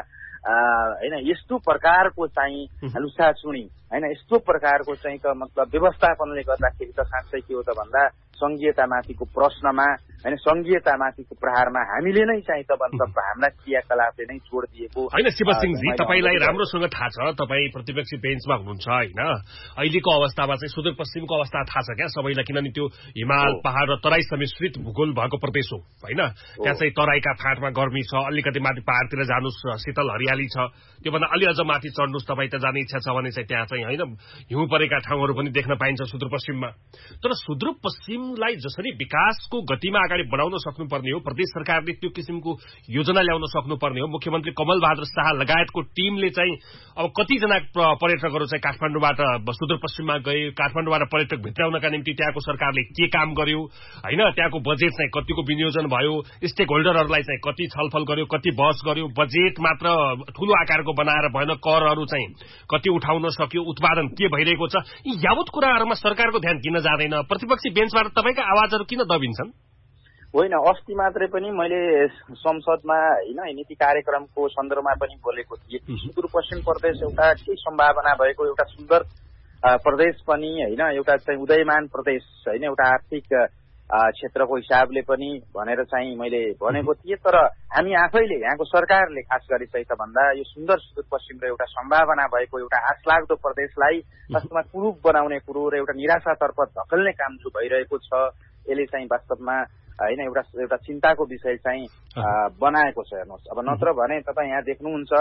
S9: होइन यस्तो प्रकारको चाहिँ लुसाचुडी होइन यस्तो प्रकारको चाहिँ त मतलब व्यवस्थापनले गर्दाखेरि त साँच्चै के हो त भन्दा संघीयतामाथिको प्रश्नमा होइन संघीयतामाथिको प्रहारमा हामीले नै चाहिँ त भन्छ हाम्रा क्रियाकलापले नै छोड दिएको
S1: होइन। शिवसिंहजी, तपाईँलाई राम्रोसँग थाहा छ, तपाईँ प्रतिपक्षी बेन्चमा हुनुहुन्छ होइन। अहिलेको अवस्थामा चाहिँ सुदूरपश्चिमको अवस्था थाहा छ क्या सबैलाई, किनभने त्यो हिमाल पहाड र तराई समिश्रित भूगोल भएको प्रदेश हो होइन। त्यहाँ चाहिँ तराईका फाँटमा गर्मी छ, अलिकति माथि पहाडतिर जानुस् शीतल हरियाली छ, त्योभन्दा अलि अझ माथि चढ्नुस् तपाईँ त जाने इच्छा छ भने चाहिँ त्यहाँ चाहिँ होइन हिउँ परेका ठाउँहरू पनि देख्न पाइन्छ सुदूरपश्चिममा। तर सुदूरपश्चिमलाई जसरी विकासको गतिमा अगाडि बढाउन सक्नुपर्ने हो, प्रदेश सरकारले त्यो किसिमको योजना ल्याउन सक्नुपर्ने हो। मुख्यमन्त्री कमल बहादुर शाह लगायतको टिमले चाहिँ अब कतिजना पर्यटकहरू चाहिँ काठमाडौँबाट सुदूरपश्चिममा गए, काठमाडौँबाट पर्यटक भित्राउनका निम्ति त्यहाँको सरकारले के काम गर्यो होइन, त्यहाँको बजेट चाहिँ कतिको विनियोजन भयो, स्टेक होल्डरहरूलाई चाहिँ कति छलफल गर्यो, कति बहस गर्यो, बजेट मात्र ठूलो आकारको बनाएर भएन, करहरू चाहिँ कति उठाउन सक्यो, उत्पादन के भइरहेको छ, यी यावत कुराहरूमा सरकारको ध्यान किन जाँदैन? प्रतिपक्षी बेन्चबाट तपाईँका आवाजहरू किन दबिन्छन्?
S9: होइन, अस्ति मात्रै पनि मैले संसदमा होइन नीति कार्यक्रमको सन्दर्भमा पनि बोलेको थिएँ। सुदूरपश्चिम प्रदेश एउटा के सम्भावना भएको एउटा सुन्दर प्रदेश पनि होइन, एउटा चाहिँ उदयमान प्रदेश होइन, एउटा आर्थिक क्षेत्रको हिसाबले पनि भनेर चाहिँ मैले भनेको थिएँ। तर हामी आफैले यहाँको सरकारले खास गरी चाहिँ त भन्दा यो सुन्दर सुदूरपश्चिम र एउटा सम्भावना भएको एउटा आशलाग्दो प्रदेशलाई वास्तवमा कुरूप बनाउने कुरो र एउटा निराशातर्फ धकेल्ने काम जो भइरहेको छ यसले चाहिँ वास्तवमा होइन एउटा चिन्ताको विषय चाहिँ बनाएको छ। हेर्नुहोस्, अब नत्र भने तपाईँ यहाँ देख्नुहुन्छ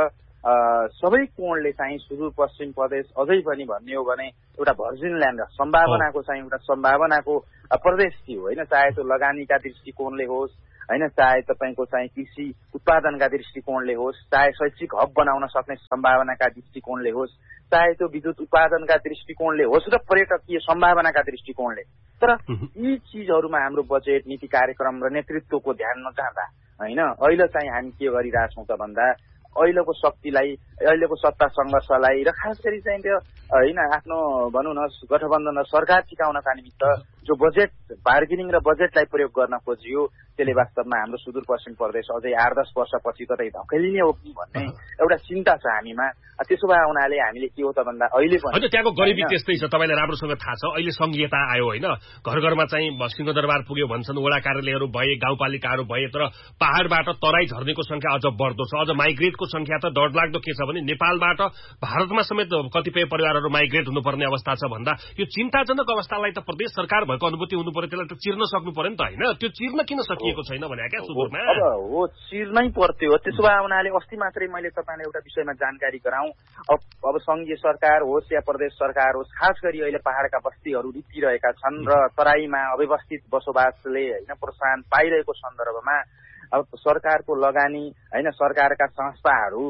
S9: सबै कोणले चाहिँ सुदूरपश्चिम प्रदेश अझै पनि भन्ने हो भने एउटा भर्जिन ल्यान्ड सम्भावनाको चाहिँ एउटा सम्भावनाको प्रदेश थियो होइन। चाहे त्यो लगानीका दृष्टिकोणले होस् होइन, चाहे तपाईँको चाहिँ कृषि उत्पादनका दृष्टिकोणले होस्, चाहे शैक्षिक हब बनाउन सक्ने सम्भावनाका दृष्टिकोणले होस्, चाहे त्यो विद्युत उत्पादनका दृष्टिकोणले होस् र पर्यटकीय सम्भावनाका दृष्टिकोणले। तर यी चिजहरूमा हाम्रो बजेट नीति कार्यक्रम र नेतृत्वको ध्यान नजाँदा होइन अहिले चाहिँ हामी के गरिरहेछौँ त भन्दा अहिलेको शक्तिलाई, अहिलेको सत्ता सङ्घर्षलाई र खास गरी चाहिँ त्यो होइन आफ्नो भनौँ न गठबन्धन र सरकार टिकाउनका निमित्त जो बजेट बार्गेनिङ र बजेटलाई प्रयोग गर्न खोजियो त्यसले वास्तवमा हाम्रो सुदूरपश्चिम प्रदेश अझै 8-10 वर्षपछि कतै धकेलिने हो कि भन्ने एउटा चिन्ता छ हामीमा। त्यसो भए हुनाले हामीले के हो त भन्दा अहिले पनि
S1: त्यहाँको गरिबी त्यस्तै छ, तपाईँलाई राम्रोसँग थाहा छ। अहिले संघीयता आयो होइन, घर घरमा चाहिँ सिंहदरबार पुग्यो भन्छन्, वडा कार्यालयहरू भए, गाउँपालिकाहरू भए, तर पहाडबाट तराई झर्नेको संख्या अझ बढ्दो छ। अझ माइग्रेटको संख्या त डरलाग्दो के छ भने नेपालबाट भारतमा समेत कतिपय परिवारहरू माइग्रेट हुनुपर्ने अवस्था छ भन्दा यो चिन्ताजनक अवस्थालाई त प्रदेश सरकार भएको अनुभूति हुनु पर्यो, त्यसलाई त चिर्न सक्नु पर्यो नि त होइन। त्यो चिर्न किन सकिएको छैन भने क्या सुदूरमा
S9: हो चिर्नै पर्थ्यो। त्यसो भए हुनाले अस्ति मात्रै मैले तपाईँलाई एउटा विषयमा जानकारी गराउँ। अब संघीय सरकार होस् या प्रदेश सरकार होस्, खास गरी अहिले पहाडका बस्तीहरू रित्तिरहेका छन् र तराईमा अव्यवस्थित बसोबासले होइन प्रोत्साहन पाइरहेको सन्दर्भमा अब सरकारको लगानी होइन सरकारका संस्थाहरू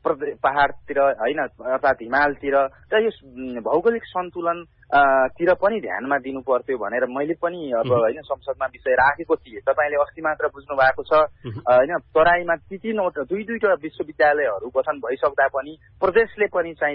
S9: पहाडतिर होइन अर्थात् हिमालतिर र यो भौगोलिक सन्तुलन तिर पनि ध्यानमा दिनु पर्थ्यो भनेर मैले पनि अब होइन संसदमा विषय राखेको थिएँ। तपाईँले अस्ति मात्र बुझ्नु भएको छ होइन तराईमा दुईवटा विश्वविद्यालयहरू गठन भइसक्दा पनि प्रदेशले पनि चाहिँ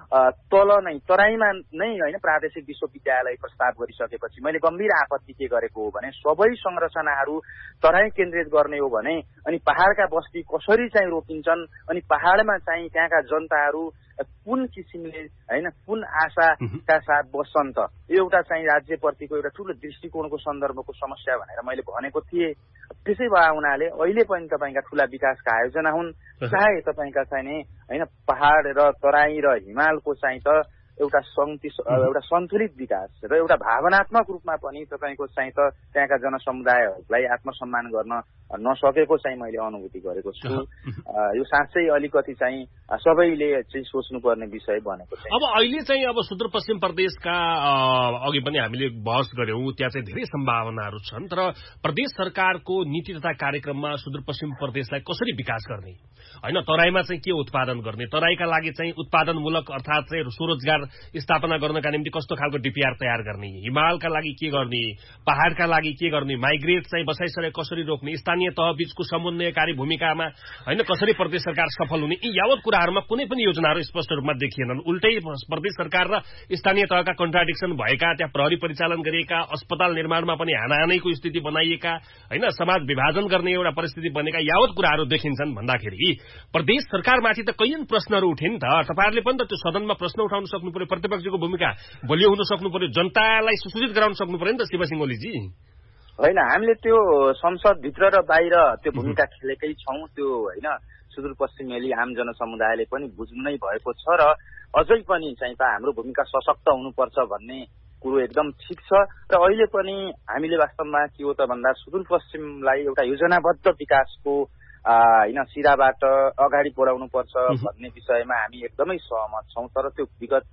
S9: तल नै तराईमा नै होइन प्रादेशिक विश्वविद्यालय प्रस्ताव गरिसकेपछि मैले गम्भीर आपत्ति के गरेको हो भने सबै संरचनाहरू तराई केन्द्रित गर्ने हो भने अनि पहाडका बस्ती कसरी चाहिँ रोकिन्छन् अनि पहाडमा चाहिँ त्यहाँका जनताहरू कुन किसिमले होइन कुन आशाका साथ बस्छन् त एउटा चाहिँ राज्यप्रतिको एउटा ठुलो दृष्टिकोणको सन्दर्भको समस्या भनेर मैले भनेको थिएँ। त्यसै भए हुनाले अहिले पनि तपाईँका ठुला विकासका आयोजना हुन्, चाहे तपाईँका चाहिँ होइन पहाड र तराई र हिमालको चाहिँ त एउटा सन्तुलित विकास र एउटा भावनात्मक रूपमा पनि तपाईँको चाहिँ त त्यहाँका जनसमुदायहरूलाई आत्मसम्मान गर्न नसकेको चाहिँ मैले अनुभूति गरेको छु। यो साँच्चै अलिकति चाहिँ सबैले चाहिँ सोच्नुपर्ने विषय बनेको छ।
S1: अब अहिले चाहिँ अब सुदूरपश्चिम प्रदेशका अघि पनि हामीले बहस गर्यौं, त्यहाँ चाहिँ धेरै सम्भावनाहरू छन्, तर प्रदेश सरकारको नीति तथा कार्यक्रममा सुदूरपश्चिम प्रदेशलाई कसरी विकास गर्ने होइन, तराईमा चाहिँ के उत्पादन गर्ने, तराईका लागि चाहिँ उत्पादनमूलक अर्थात् चाहिँ स्वरोजगार स्थापना गर्नका निम्ति कस्तो खालको डिपिआर तयार गर्ने, हिमालका लागि के गर्ने, पहाडका लागि के गर्ने, माइग्रेट चाहिँ बसाइसरे कसरी रोक्ने, स्थानीय तह बीचको समन्वयकारी भूमिकामा होइन कसरी प्रदेश सरकार सफल हुने, यी यावत कुराहरूमा कुनै पनि योजनाहरू स्पष्ट रूपमा देखिएनन्। उल्टै प्रदेश सरकार र स्थानीय तहका कन्ट्राडिक्सन भएका, त्यहाँ प्रहरी परिचालन गरिएका, अस्पताल निर्माणमा पनि हानाहानीको स्थिति बनाइएका होइन, समाज विभाजन गर्ने एउटा परिस्थिति बनेका यावत कुराहरू देखिन्छन् भन्दाखेरि प्रदेश सरकारमाथि त कैयन प्रश्नहरू उठे नि त। तपाईँहरूले पनि त त्यो सदनमा प्रश्न उठाउन सक्नु पर्यो, प्रतिपक्षको भूमिका बलियो हुन सक्नु पर्यो, जनतालाई सुसूचित गराउन सक्नु पर्यो नि त शिवसिंह ओलीजी।
S9: होइन हामीले त्यो संसदभित्र र बाहिर त्यो भूमिका खेलेकै छौँ, त्यो होइन सुदूरपश्चिमेली आम जनसमुदायले पनि बुझ्नु नै भएको छ र अझै पनि चाहिँ त हाम्रो भूमिका सशक्त हुनुपर्छ भन्ने कुरो एकदम ठिक छ। र अहिले पनि हामीले वास्तवमा के हो त भन्दा सुदूरपश्चिमलाई एउटा योजनाबद्ध विकासको होइन सिराबाट अगाडि बढाउनु पर्छ भन्ने विषयमा हामी एकदमै सहमत छौँ, तर त्यो विगत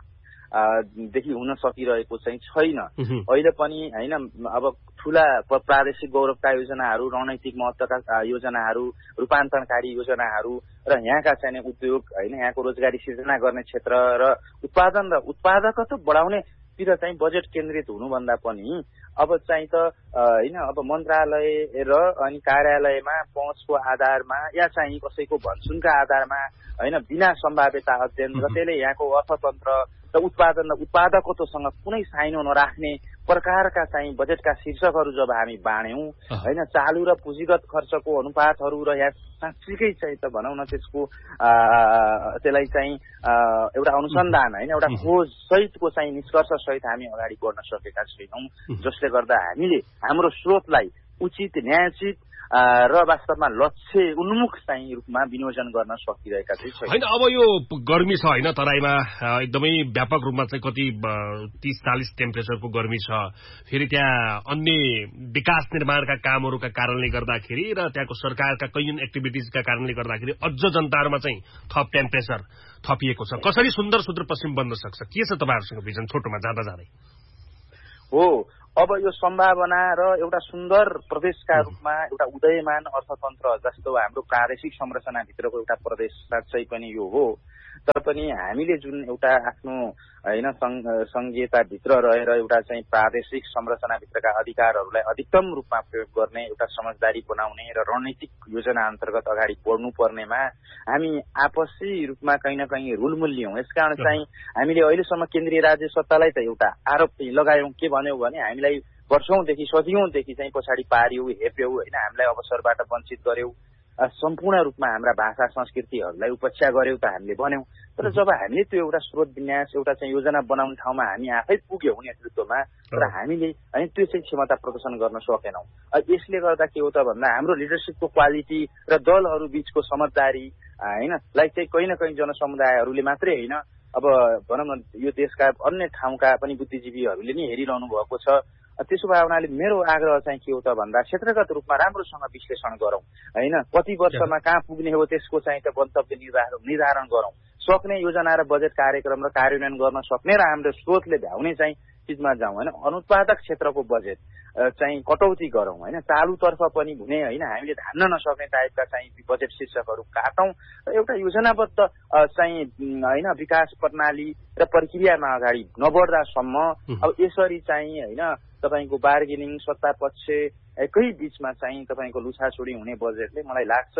S9: देखि हुन सकिरहेको चाहिँ छैन। अहिले पनि होइन अब ठूला प्रादेशिक गौरवका योजनाहरू, रणनीतिक महत्त्वका योजनाहरू, रूपान्तरणकारी योजनाहरू र यहाँका चाहिँ उद्योग होइन यहाँको रोजगारी सिर्जना गर्ने क्षेत्र र उत्पादन र उत्पादकता बढाउनेतिर चाहिँ बजेट केन्द्रित हुनुभन्दा पनि अब चाहिँ त होइन अब मन्त्रालय र अनि कार्यालयमा पहुँचको आधारमा या चाहिँ कसैको भनसुनका आधारमा होइन बिना सम्भाव्यता अध्ययन र त्यसले यहाँको अर्थतन्त्र र उत्पादन र उत्पादकत्वसँग कुनै साइनो नराख्ने प्रकारका चाहिँ बजेटका शीर्षकहरू जब हामी बाँड्यौं हैन, चालु र पुँजीगत खर्चको अनुपातहरू र यहाँ साँच्चीकै चाहिँ त भनौँ न त्यसलाई चाहिँ एउटा अनुसन्धान हैन, एउटा खोज सहितको चाहिँ निष्कर्ष सहित हामी अगाडि बढ्न सकेका छैनौं, जसले गर्दा हामीले हाम्रो स्रोतलाई उचित न्यायोचित र वास्तवमा लक्ष्य उन्मुख चाहिँ रूपमा विनियोजन गर्न सकिरहेका चाहिँ
S1: छैन। अब यो गर्मी छ हैन, तराईमा एकदमै व्यापक रूपमा चाहिँ कति 30-40 टेम्परेचरको गर्मी छ, फेरि त्यहाँ अन्य विकास निर्माणका कामहरूका कारणले गर्दाखेरि र त्यहाँको सरकारका कैयन एक्टिभिटिजका कारणले गर्दाखेरि अझ जनताहरूमा चाहिँ थप टेम्परेचर थपिएको छ। कसरी सुन्दर सुदूरपश्चिम बन्न सक्छ, के छ तपाईहरुसँग भिजन छोटोमा जाँदा जाँदै?
S9: हो, अब यो सम्भावना र एउटा सुन्दर प्रदेशका रूपमा एउटा उदयमान अर्थतन्त्र जस्तो हाम्रो प्रादेशिक संरचनाभित्रको एउटा प्रदेश साँच्चै पनि यो हो। तर पनि हामीले जुन एउटा आफ्नो हैन संघीयताभित्र रहेर एउटा चाहिँ प्रादेशिक संरचनाभित्रका अधिकारहरूलाई अधिकतम रूपमा प्रयोग गर्ने एउटा समझदारी बनाउने र रणनीतिक योजना अन्तर्गत अगाडि बढ्नु पर्नेमा हामी आपसी रूपमा कहीँ न कहीँ रुलमुल्यौं। यसकारण चाहिँ हामीले अहिलेसम्म केन्द्रीय राज्य सत्तालाई त एउटा आरोप लगायौं, के भन्यौ भने हामीलाई वर्षौंदेखि सदियौंदेखि चाहिँ पछाडि पार्यौ, हेप्यौ हैन, हामीलाई अवसरबाट वञ्चित गर्यौ, सम्पूर्ण रूपमा हाम्रा भाषा संस्कृतिहरूलाई उपेक्षा गर्यौ त हामीले भन्यौं। तर जब हामीले त्यो एउटा स्रोत विन्यास एउटा चाहिँ योजना बनाउने ठाउँमा हामी आफै पुग्यौं नेतृत्वमा, तर हामीले हैन त्यो चाहिँ क्षमता प्रदर्शन गर्न सकेनौं। यसले गर्दा के हो त भन्दा हाम्रो लिडरशिपको क्वालिटी र दलहरू बीचको समझदारी हैन लाई चाहिँ कहीँ न कहीँ जनसमुदायहरूले मात्रै हैन, अब भनौँ न यो देशका अन्य ठाउँका पनि बुद्धिजीवीहरूले नि हेरिरहनु भएको छ। त्यसो भए हुनाले मेरो आग्रह चाहिँ के हो त भन्दा क्षेत्रगत रूपमा राम्रोसँग विश्लेषण गरौं हैन, कति वर्षमा कहाँ पुग्ने हो त्यसको चाहिँ त गन्तव्य निर्धारण गरौं, सक्ने योजना र बजेट कार्यक्रम र कार्यान्वयन गर्न सक्ने र हाम्रो स्रोतले भ्याउने चाहिँ चिजमा जाउँ हैन। अनुत्पादक क्षेत्रको बजेट चाहिँ कटौती गरौं हैन, चालुतर्फ पनि हुने हैन हामीले धान्न नसक्ने टाइपका चाहिँ बजेट शीर्षकहरू काटौं र एउटा योजनाबद्ध चाहिँ हैन विकास प्रणाली र प्रक्रियामा अगाडि नबढ्दासम्म अब यसरी चाहिँ हैन तपाईको बार्गेनिङ सत्ता पक्ष एकै बीचमा चाहिँ तपाईको लुछाछुडी हुने बजेटले मलाई लाग्छ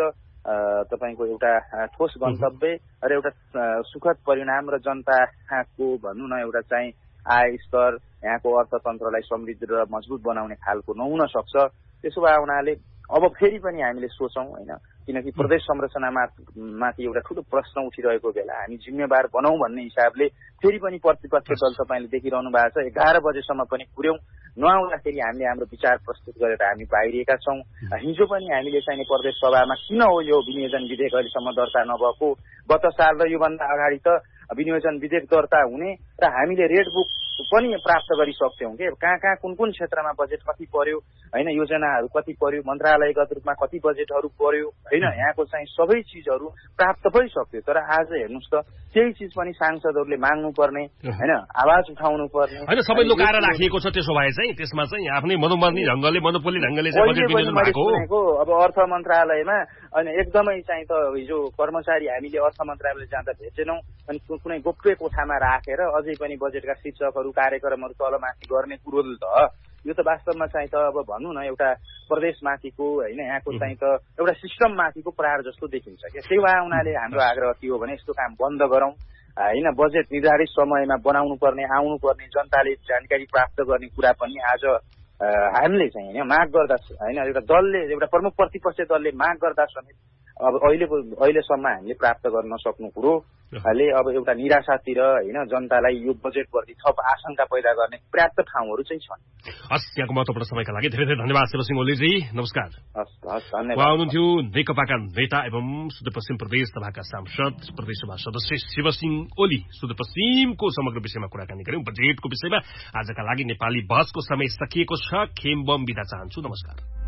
S9: तपाईको एउटा ठोस गन्तव्य र एउटा सुखद परिणाम र जनताको भनौँ न एउटा चाहिँ आय स्तर यहाँको अर्थतन्त्रलाई समृद्ध र मजबुत बनाउने खालको नहुन सक्छ। त्यसो भए हुनाले अब फेरि पनि हामीले सोचौं हैन, किनकि प्रदेश संरचनामाथि एउटा ठूलो प्रश्न उठिरहेको बेला हामी जिम्मेवार बनाऊ भन्ने हिसाबले फेरि पनि प्रतिपक्ष दल तपाईले देखिरहनु भएको छ 11 बजेसम्म पनि पुर्यौं नआउँदाखेरि हामीले हाम्रो विचार प्रस्तुत गरेर हामी बाहिरिएका छौं। हिजो पनि हामीले चाहिँ प्रदेश सभामा किन हो यो विनियोजन विधेयक अहिलेसम्म दर्ता नभएको, गत साल र योभन्दा अगाडि त विनियोजन विधेयक दर्ता हुने र हामीले रेड बुक पनि प्राप्त गरिसक्थ्यौं के कहाँ कुन क्षेत्रमा बजेट कति पर्यो हैन, योजनाहरू कति पर्यो, मन्त्रालयगत रूपमा कति बजेटहरू पर्यो हैन, यहाँको चाहिँ सबै चीजहरू प्राप्त भइसक्यो। तर आज हेर्नुस् त त्यही चीज पनि सांसदहरूले माग्नु पर्ने हैन, आवाज उठाउनु पर्ने
S1: हैन, सबै लुकाएर राखिएको छ। त्यसो भए चाहिँ त्यसमा चाहिँ आफ्नै मनोमर्नी ढंगले मनोपोली ढंगले चाहिँ बजेट विनियोजन भएको हो।
S9: अब अर्थ मन्त्रालयमा अनि एकदमै चाहिँ त हिजो कर्मचारी हामीले अर्थ मन्त्रालय जाँदा भेटेनौं, अनि कुनै गोप्य कोठामा राखेर अझै पनि बजेटका शीर्षकहरू कार्यक्रमहरू तलमाथि गर्ने कुरो त यो त वास्तवमा चाहिँ त अब भनौँ न एउटा प्रदेशमाथिको हैन यहाँको चाहिँ त एउटा सिस्टममाथिको प्रहार जस्तो देखिन्छ के। त्यही भए उनीहरूले हाम्रो आग्रह के हो भने यस्तो काम बन्द गरौं हैन, बजेट निर्धारित समयमा बनाउनु पर्ने, आउनु पर्ने, जनताले जानकारी प्राप्त गर्ने कुरा पनि आज हामीले चाहिँ हैन माग गर्दा हैन एउटा दलले एउटा प्रमुख प्रतिपक्ष दलले माग गर्दा समेत अब अहिलेसम्म हामीले प्राप्त गर्न सक्नु कुरोले अब एउटा निराशातिर हैन जनतालाई यो बजेट प्रति थप आशंका पैदा गर्ने पर्याप्त ठाउँहरू चाहिँ छन्।
S1: हस्, यहाँको महत्त्वपूर्ण समयका लागि धेरै धेरै धन्यवाद शिवसिंह ओलीजी, नमस्कार।
S9: हस् धन्यवाद।
S1: उहाँ हुनुहुन्थ्यो नेकपाका नेता एवं सुदूरपश्चिम प्रदेश सभाका सांसद प्रदेशसभा सदस्य शिवसिंह ओली। सुदूरपश्चिमको समग्र विषयमा कुराकानी गर्यौं, बजेटको विषयमा। आजका लागि नेपाली बहसको समय सकिएको छ। खेम बम बिदा चाहन्छु, नमस्कार।